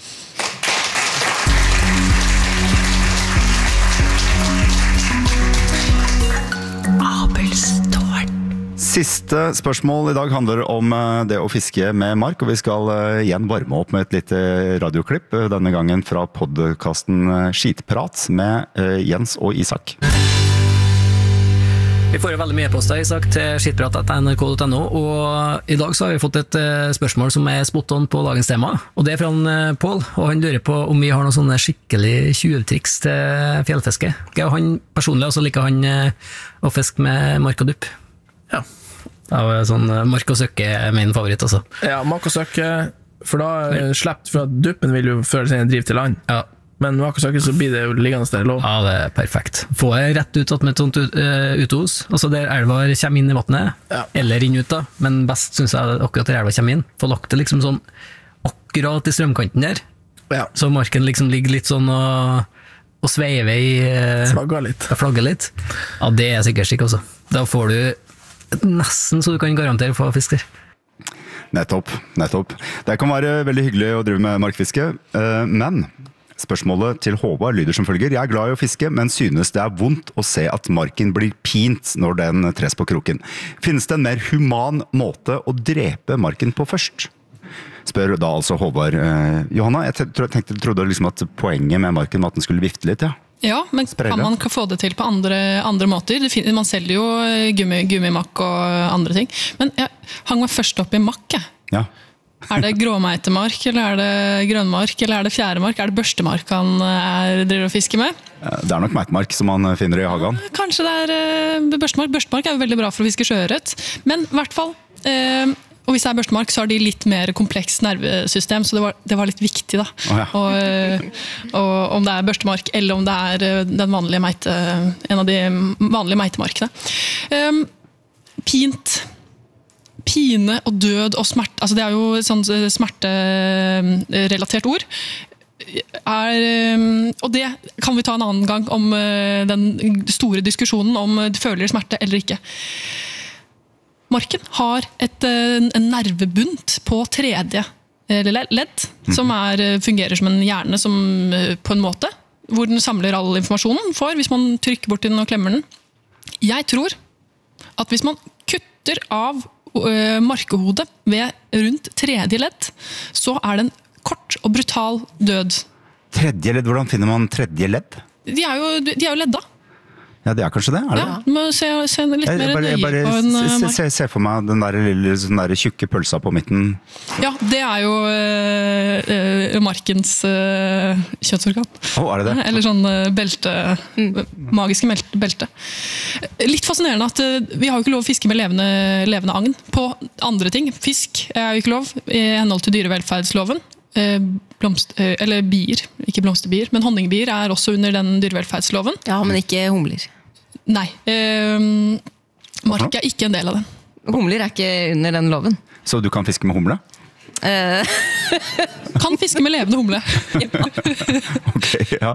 Siste spørsmål i dag handler om det å fiske med mark, og vi skal igjen varme opp med et lite radioklipp, denne gangen fra podcasten Skitprat med Jens og Isak. Vi får jo veldig mye poster, Isak, til skitprat.nrk.no, og i dag så har vi fått et spørsmål som er spot on på dagens tema, og det er fra Paul, og han lurer på om vi har noen sånne skikkelig tjuvtriks til fjellfiske. Han personlig også liker han å fiske med mark og dupp. Ja. Det er sånn mark og søkke er min favoritt også. Ja, mark og søkke, for da slipper, for at duppen vil jo før sine drive til land. Ja. Men mark og søkke så blir det jo liggende der lov. Ja, det er perfekt. Få jeg rett ut med et sånt uthos, altså der elva kommer inn i vattnet, eller inn ut da, men best synes jeg akkurat der elva kommer inn. Få lagt det liksom sånn akkurat i strømkanten der, så marken liksom ligger litt sånn og sveiver i... Flagger litt. Ja, det er sikkert slik også. Da får du nesten så du kan garantere for fisker. Nettopp. Det kan være veldig hyggelig å drive med markfiske, men spørsmålet til Håvard lyder som følger. Jeg er glad i å fiske, men synes det er vondt å se at marken blir pint når den tres på kroken. Finnes det en mer human måte å drepe marken på først? Spør da altså Håvard. Johanna, jeg trodde liksom at poenget med marken var at den skulle vifte litt, ja. Ja, men kan man få det til på andre måter? Man selger jo gummimakk og andre ting. Men jeg hang meg først opp i makk, jeg. Ja. Er det gråmeitemark, eller er det grønnmark, eller er det fjæremark? Er det børstemark han driver og fisker med? Det er nok meitemark som man finner i hagen. Kanskje det er børstemark. Børstemark er jo veldig bra for å fiske sjøørret. Men i hvert fall, og hvis det er børstemark, så har de litt mer kompleks nervesystem, så det var litt viktig da. Og om det er børstemark, eller om det er den vanlige en av de vanlige meitemarkene. Pine og død og smerte, altså det er jo et sånt smerterelatert ord, og det kan vi ta en annen gang om den store diskusjonen om føler smerte eller ikke. Marken har en nervebunt på tredje ledd, som fungerer som en hjerne på en måte, hvor den samler all informasjonen for, hvis man trykker bort den og klemmer den. Jeg tror at hvis man kutter av markehodet ved rundt tredje ledd, så er det en kort og brutal død. Tredje ledd, hvordan finner man tredje ledd? De er jo ledda. Ja, det er kanskje det, er det? Ja, du må se litt mer nøye på en mark. Se for meg den der lille sånn der tjukke pølsa på midten. Ja, det er jo markens kjøttsorgan. Er det det? Eller sånn belte, magiske belte. Litt fascinerende at vi har jo ikke lov å fiske med levende agn på andre ting. Fisk er jo ikke lov i henhold til dyrevelferdsloven. Eller bier, ikke blomsterbier, men honningbier er også under den dyrevelferdsloven. Ja, men ikke humler. Nei, mark er ikke en del av den. Humler er ikke under den loven. Så du kan fiske med humle? Kan fiske med levende humle. Ok, ja.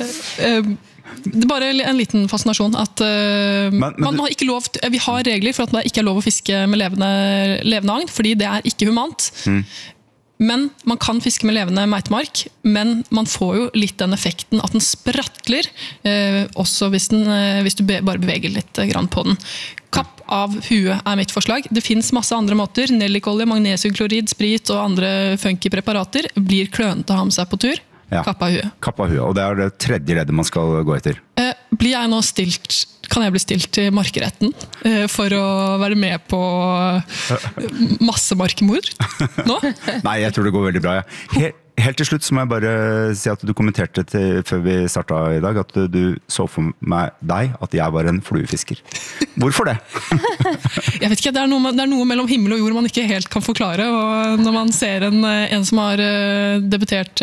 Det er bare en liten fascinasjon at man har ikke lov vi har regler for at det ikke er lov å fiske med levende agn, fordi det er ikke humant. Men man kan fiske med levende meitemark, men man får jo litt den effekten at den sprattler, også hvis du bare beveger litt grann på den. Kapp av huet er mitt forslag. Det finnes masse andre måter. Nellikolje, magnesiumklorid, sprit og andre funky preparater blir klønete å ha med seg på tur. Ja. Kapp av huet. Kapp av huet, og det er det tredje leddet man skal gå etter. Kan jeg bli stilt til markeretten for å være med på massemarkemord nå? Nei, jeg tror det går veldig bra. Ja. Helt til slutt så må jeg bare si at du kommenterte før vi startet i dag, at du så for deg at jeg var en fluefisker. Hvorfor det? Jeg vet ikke, det er noe mellom himmel og jord man ikke helt kan forklare, og når man ser en som har debutert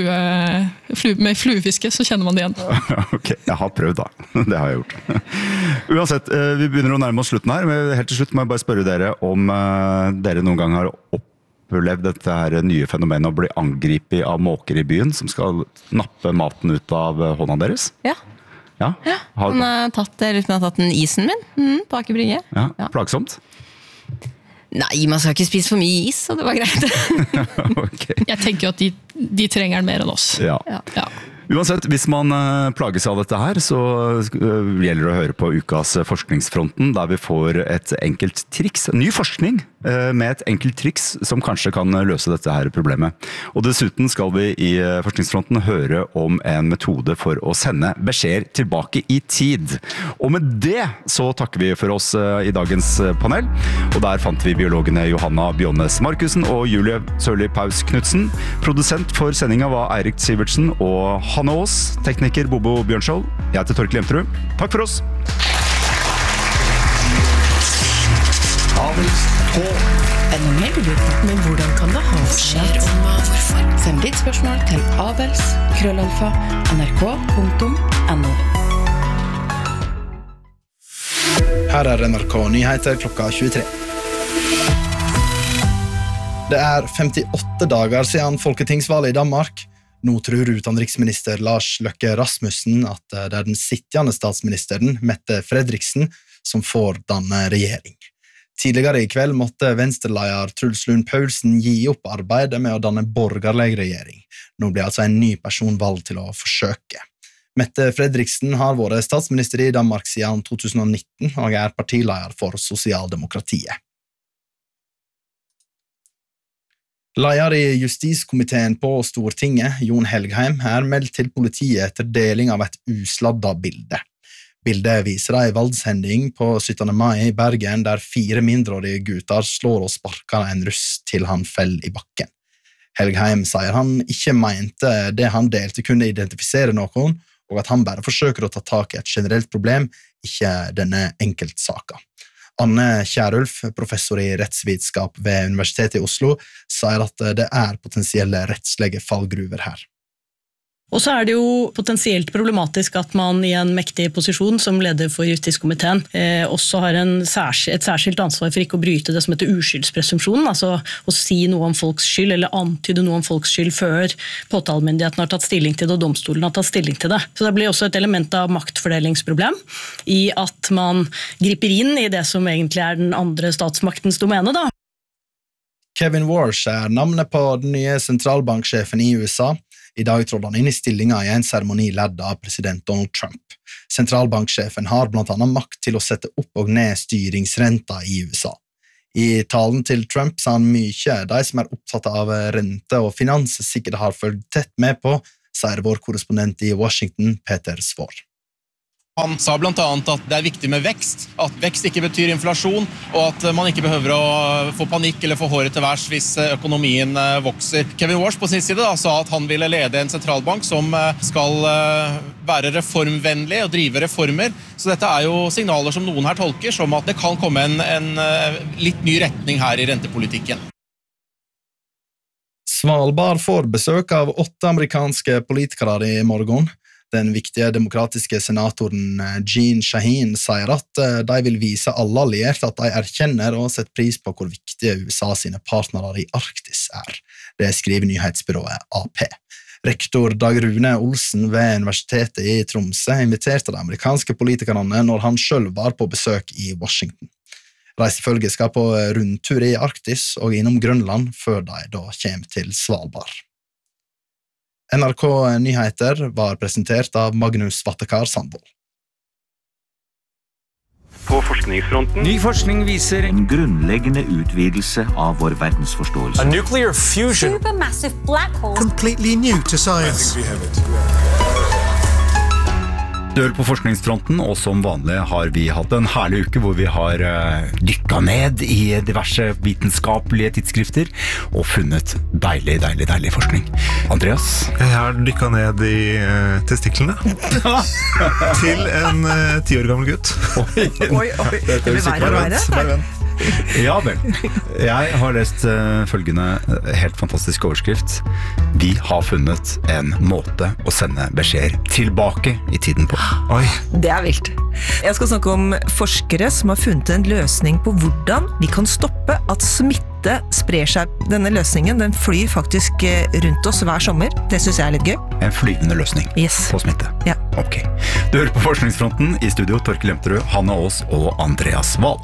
med fluefiske, så kjenner man det igjen. Ok, jeg har prøvd da. Det har jeg gjort. Uansett, vi begynner å nærme oss slutten her, men helt til slutt må jeg bare spørre dere om dere noen gang har opplevd dette her nye fenomenet å bli angripet av måker i byen som skal nappe maten ut av hånda deres? Ja. Ja? Han har tatt den isen min på Aker Brygge. Ja, plagsomt? Nei, man skal ikke spise for mye is, så det var greit. Okay. Jeg tenker jo at de trenger den mer enn oss. Ja. Uansett, hvis man plages av dette her, så gjelder det å høre på ukas forskningsfronten, der vi får et enkelt triks, ny forskning med et enkelt triks som kanskje kan løse dette her problemet. Og dessuten skal vi i forskningsfronten høre om en metode for å sende beskjeder tilbake i tid. Og med det så takker vi for oss i dagens panel, og der fant vi biologene Johanna Bjånes Markussen og Julie Sørli Paus Knudsen. Produsent for sendinga var Eirik Sivertsen og Hanne Aas, tekniker Bobo Bjørnskjold. Jeg heter Torkel Jemterud. Takk for oss! En meldegruppe, men hvordan kan det ha seg at send ditt spørsmål til abels@nrk.no. Her er NRK Nyheter klokka 23. Det er 58 dager siden folketingsvalget i Danmark. Nå tror utenriksminister Lars Løkke Rasmussen at det er den sittende statsministeren, Mette Frederiksen, som får danne regjering. Tidligere i kveld måtte venstreleder Truls Lund Poulsen gi opp arbeidet med å danne borgerlig regjering. Nå blir altså en ny person valgt til å forsøke. Mette Frederiksen har vært statsminister i Danmark siden 2019 og er partileder for Sosialdemokratiet. Leder i justiskomiteen på Stortinget, Jon Helgheim, meldt til politiet etter deling av et usladda bilde. Bildet viser en voldshending på 17. mai i Bergen, der 4 mindreårige gutter slår og sparker en russ til han fell i bakken. Helgheim sier han ikke mente det han delte kunne identifisere noen, og at han bare forsøker å ta tak i et generelt problem, ikke denne enkeltsaka. Anne Kjærulf, professor i rettsvitenskap ved Universitetet i Oslo, sier at det potensielle rettslige fallgruver her. Og så det jo potensielt problematisk at man i en mektig posisjon som leder for justiskomiteen også har et særskilt ansvar for ikke å bryte det som heter uskyldspresumpsjonen, altså å si noe om folks skyld eller antyde noe om folks skyld før påtalemyndigheten har tatt stilling til det og domstolen har tatt stilling til det. Så det blir også et element av maktfordelingsproblem i at man griper inn i det som egentlig den andre statsmaktens domene da. Kevin Warsh navnet på den nye sentralbanksjefen i USA. I dag trådde han inn i stillingen i en seremoni ledd av president Donald Trump. Sentralbanksjefen har blant annet makt til å sette opp og ned styringsrenta i USA. I talen til Trump sa han mye de som opptatt av rente og finans sikkert har følt tett med på, sier vår korrespondent i Washington, Peter Svår. Han sa blant annet at det viktig med vekst, at vekst ikke betyr inflasjon, og at man ikke behøver å få panikk eller få håret til værs hvis økonomien vokser. Kevin Warsh på sin side sa at han ville lede en sentralbank som skal være reformvennlig og drive reformer, så dette jo signaler som noen her tolker som at det kan komme en litt ny retning her i rentepolitikken. Svalbard får besøk av 8 amerikanske politikere i morgen. Den viktige demokratiske senatoren Jeanne Shaheen sier at de vil vise alle allierte at de erkjenner og setter pris på hvor viktige USA sine partnere i Arktis Det skriver nyhetsbyrået AP. Rektor Dag Rune Olsen ved Universitetet i Tromsø inviterte de amerikanske politikerne når han selv var på besøk i Washington. Reisefølget skal på rundtur i Arktis og innom Grønland før de da kommer til Svalbard. NRK Nyheter var presentert av Magnus Vattekar Sandvold. På forskningsfronten. Ny forskning viser en grunnleggende utvidelse av vår verdensforståelse. A nuclear fusion. Supermassive black hole. Completely new to science. Du hører på forskningsfronten, og som vanlig har vi hatt en herlig uke hvor vi har dykket ned i diverse vitenskapelige tidsskrifter og funnet deilig forskning. Andreas? Jeg har dykket ned i testiklene til en 10 år gammel gutt. Oi, det blir verre. Ja vel. Jeg har lest følgende helt fantastisk overskrift. Vi har funnet en måte å sende beskjeder tilbake i tiden på. Oi. Det vilt. Jeg skal snakke om forskere som har funnet en løsning på hvordan vi kan stoppe at smitte sprer seg. Denne løsningen, den flyr faktisk rundt oss hver sommer. Det synes jeg litt gøy. En flygende løsning på smitte. Ja. Ok. Du hører på forskningsfronten i studio Torkel Lemterud, Hanne Aas og Andreas Wahl.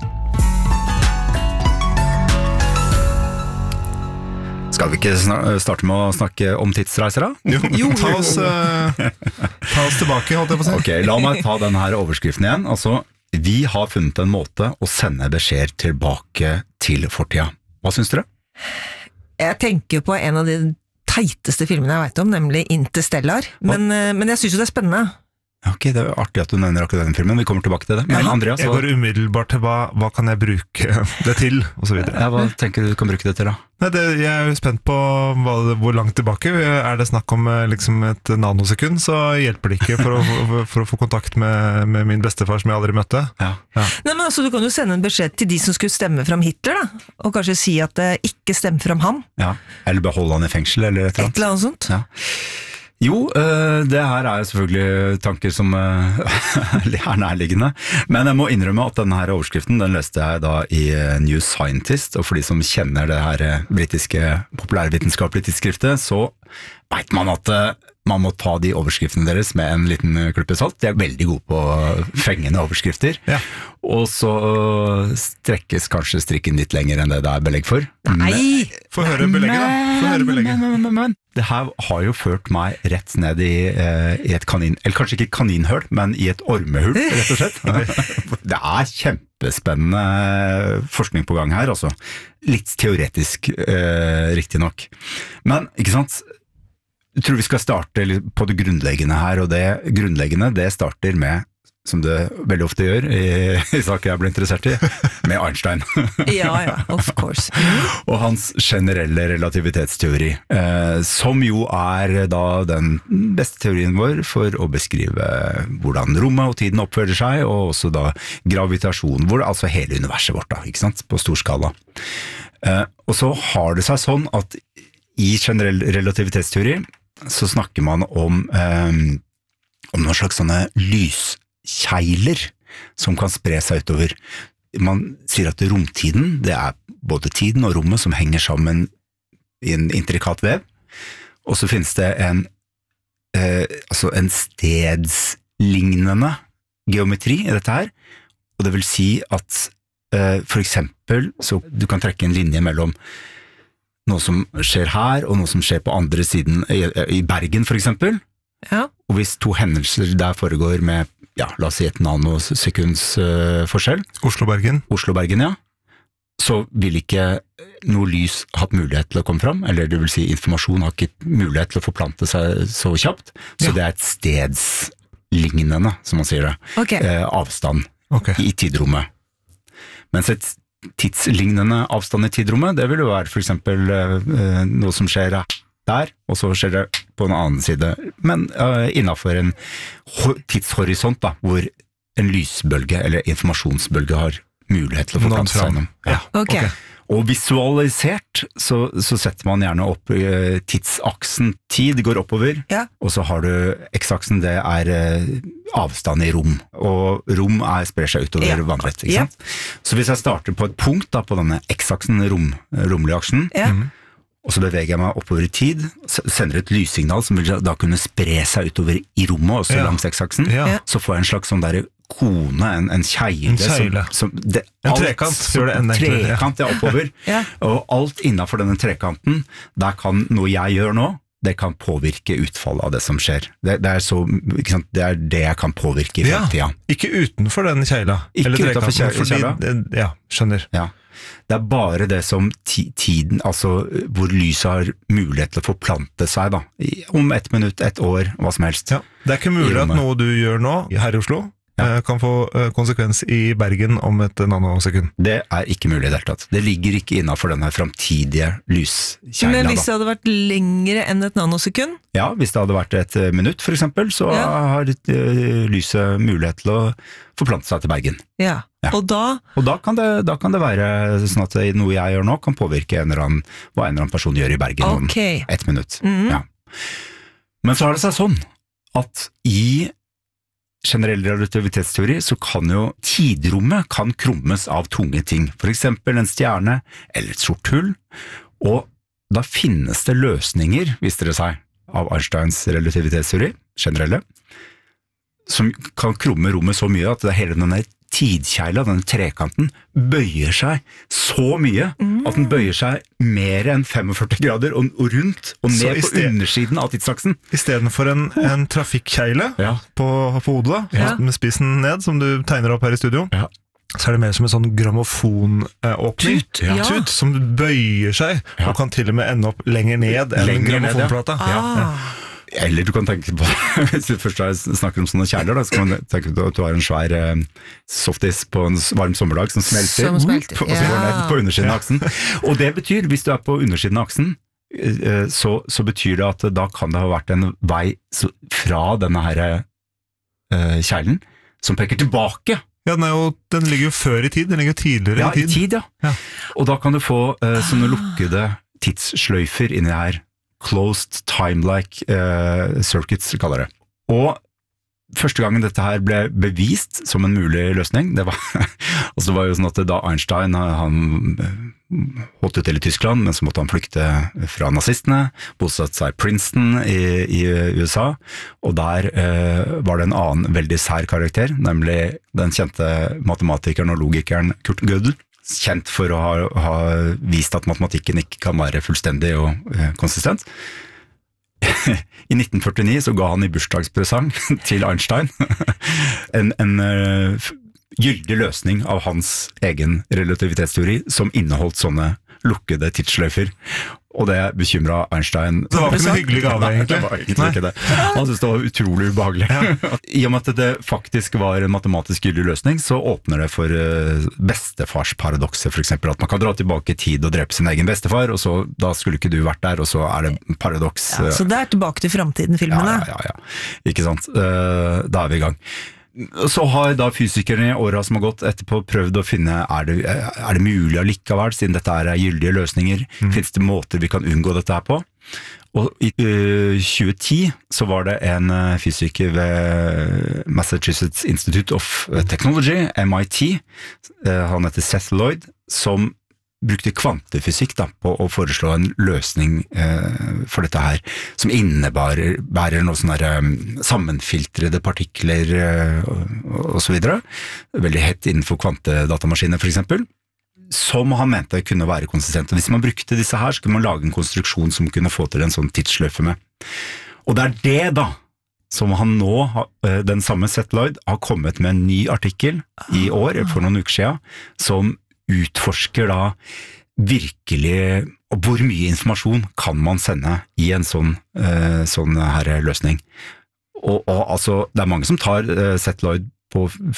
Skal vi ikke starte med å snakke om tidsreiser da? Jo. Ta oss tilbake, holdt jeg på å si. Ok, la meg ta denne her overskriften igjen. Altså, vi har funnet en måte å sende beskjeder tilbake til fortida. Hva synes dere? Jeg tenker på en av de teiteste filmene jeg vet om, nemlig Interstellar. Men jeg synes jo det spennende. Ok, det artig at du nevner akkurat den filmen. Vi kommer tilbake til det. Men Andreas, jeg går umiddelbart til hva kan jeg bruke det til, og så videre. Ja, hva tenker du kan bruke det til da? Nei, jeg jo spent på hvor langt tilbake. Det snakk om liksom et nanosekund, så hjelper det ikke for å få kontakt med min bestefar som jeg aldri møtte. Ja. Nei, men altså, du kan jo sende en beskjed til de som skulle stemme fram Hitler da, og kanskje si at det ikke stemmer fram ham. Ja, eller beholde han i fengsel, eller et eller annet sånt. Ja. Jo, det her jo selvfølgelig tanker som nærliggende, men jeg må innrømme at denne her overskriften, den leste jeg da i New Scientist, og for de som kjenner det her britiske populærvitenskapelige tidsskriftet, så vet man at man må ta de overskriftene deres med en liten klippe salt. De veldig gode på fengende overskrifter, og så strekkes kanskje strikken litt lenger enn det belegg for. Nei! Få høre belegget da. Få høre belegget. Men. Det her har jo ført meg rett ned i et kanin, eller kanskje ikke kaninhøl, men i et ormehull, rett og slett. Det kjempespennende forskning på gang her, altså. Litt teoretisk, riktig nok. Men, ikke sant, jeg tror vi skal starte på det grunnleggende her, og det grunnleggende, det starter med, som det veldig ofte gjør i saker jeg blir interessert i, med Einstein. Ja, of course. Og hans generelle relativitetsteori, som jo da den beste teorien vår for å beskrive hvordan rommet og tiden oppfører seg, og også da gravitasjon, altså hele universet vårt da, ikke sant, på stor skala. Og så har det seg sånn at i generell relativitetsteori så snakker man om noen slags sånne lyskjeiler som kan spre seg utover. Man sier at romtiden, det både tiden og rommet som henger sammen i en intrikat vev, og så finnes det en stedslignende geometri i dette her, og det vil si at for eksempel, så du kan trekke en linje mellom noe som skjer her, og noe som skjer på andre siden, i Bergen for eksempel. Ja. Og hvis to hendelser der foregår med, la oss si et nanosekunds forskjell. Oslo-Bergen, ja. Så vil ikke noe lys hatt mulighet til å komme fram, eller det vil si informasjon har ikke mulighet til å forplante seg så kjapt, så det et stedslignende, som man sier det. Okay. Avstand i tidrommet. Mens et tidslignende avstand i tidrommet, det vil jo være for eksempel noe som skjer der, og så skjer det på en annen side, men innenfor en tidshorisont da, hvor en lysbølge eller informasjonsbølge har mulighet til å forplante seg gjennom. Ja. Okay. Og visualisert så setter man gjerne opp tidsaksen, tid går oppover, og så har du x-aksen, det avstand i rom, og rom sprer seg utover vannrett, ikke sant? Så hvis jeg starter på et punkt da, på denne x-aksen, romlige aksen, og så beveger jeg meg oppover i tid, sender et lyssignal som vil da kunne spre seg utover i rommet, også langs x-aksen, så får jeg en slags sånn der kone, en kjeile. En trekant, gjør det enda enklere. Trekant, oppover. Og alt innenfor denne trekanten, der kan noe jeg gjør nå, det kan påvirke utfallet av det som skjer. Det er det jeg kan påvirke i fremtiden. Ikke utenfor den kjeila. Ikke utenfor kjeila. Ja, skjønner. Ja. Det er bare det som tiden, altså hvor lyset har mulighet til å forplante seg da, om 1 minutt, 1 år, hva som helst. Ja. Det er ikke mulig at noe du gjør nå, her i Oslo, kan få konsekvens i Bergen om 1 nanosekund. Det er ikke mulig i det hele tatt. Det ligger ikke innenfor denne fremtidige lyskjeila. Men hvis det hadde vært lengre enn 1 nanosekund? Ja, hvis det hadde vært 1 minutt for eksempel, så har lyset mulighet til å forplante seg til Bergen. Ja. Og da kan det være sånn at noe jeg gjør nå kan påvirke hva en eller annen person gjør i Bergen om 1 minutt. Ja. Men så har det seg sånn at i generell relativitetsteori så kan jo tidrommet kan krummes av tunge ting, for eksempel en stjerne eller et sort hull, og da finnes det løsninger, viste det seg, av Einsteins relativitetsteori, generelle, som kan krumme rommet så mye at hele denne tidkjeila, denne trekanten, bøyer seg så mye at den bøyer seg mer enn 45 grader og rundt og ned på undersiden av tidsaksen. I stedet for en trafikkjeile på hodet da, med spissen ned, som du tegner opp her i studio, så det mer som en sånn grammofonåpning. Tut, som bøyer seg, og kan til og med ende opp lenger ned enn grammofonplata. Eller du kan tenke på, hvis du først snakker om sånne kjærler, da, så kan du tenke på at du har en svær softis på en varm sommerdag som smelter, og så går ned på undersiden av aksen. Og det betyr, hvis du på undersiden av aksen, så betyr det at da kan det ha vært en vei fra denne her kjærlen, som peker tilbake. Ja, den ligger jo før i tid, den ligger jo tidligere i tid. Ja. Og da kan du få sånne lukkede tidssløyfer inni her, closed time-like circuits, kaller det. Og første gangen dette her ble bevist som en mulig løsning, det var jo sånn at da Einstein, han holdt til i Tyskland, men så måtte han flykte fra nazistene, bosatt seg i Princeton i USA, og der var det en annen veldig sær karakter, nemlig den kjente matematikeren og logikeren Kurt Gödel, kjent for å ha vist at matematikken ikke kan være fullstendig og konsistent. I 1949 så ga han i bursdagspresang til Einstein en gyldig løsning av hans egen relativitetsteori som inneholdt sånne lukkede tidsløyfer. Og det bekymret Einstein. Det var ikke noe hyggelig gave, egentlig. Det var egentlig ikke det. Han syntes det var utrolig ubehagelig. I og med at det faktisk var en matematisk gyldig løsning, så åpner det for bestefarsparadoxer, for eksempel. At man kan dra tilbake i tid og drepe sin egen bestefar, og så da skulle ikke du vært der, og så det paradoks. Ja, så det tilbake til fremtiden-filmene. Ja. Ikke sant? Da vi i gang. Så har da fysikerne i årene som har gått etterpå prøvd å finne, er det mulig allikevel, siden dette gyldige løsninger, finnes det måter vi kan unngå dette her på? Og i 2010 så var det en fysiker ved Massachusetts Institute of Technology, MIT, han heter Seth Lloyd, som brukte kvantefysikk på å foreslå en løsning for dette her, som innebærer noen sånne sammenfiltrede partikler og så videre, veldig hett innenfor kvantedatamaskiner for eksempel, som han mente kunne være konsistent. Og hvis man brukte disse her, så kunne man lage en konstruksjon som kunne få til en sånn tidsløyfe med. Og det det da, som han nå, den samme Seth Lloyd, har kommet med en ny artikkel i år, for noen uker siden, som utforsker da virkelig hvor mye informasjon kan man sende i en sånn her løsning. Og altså, det mange som tar Seth Lloyd på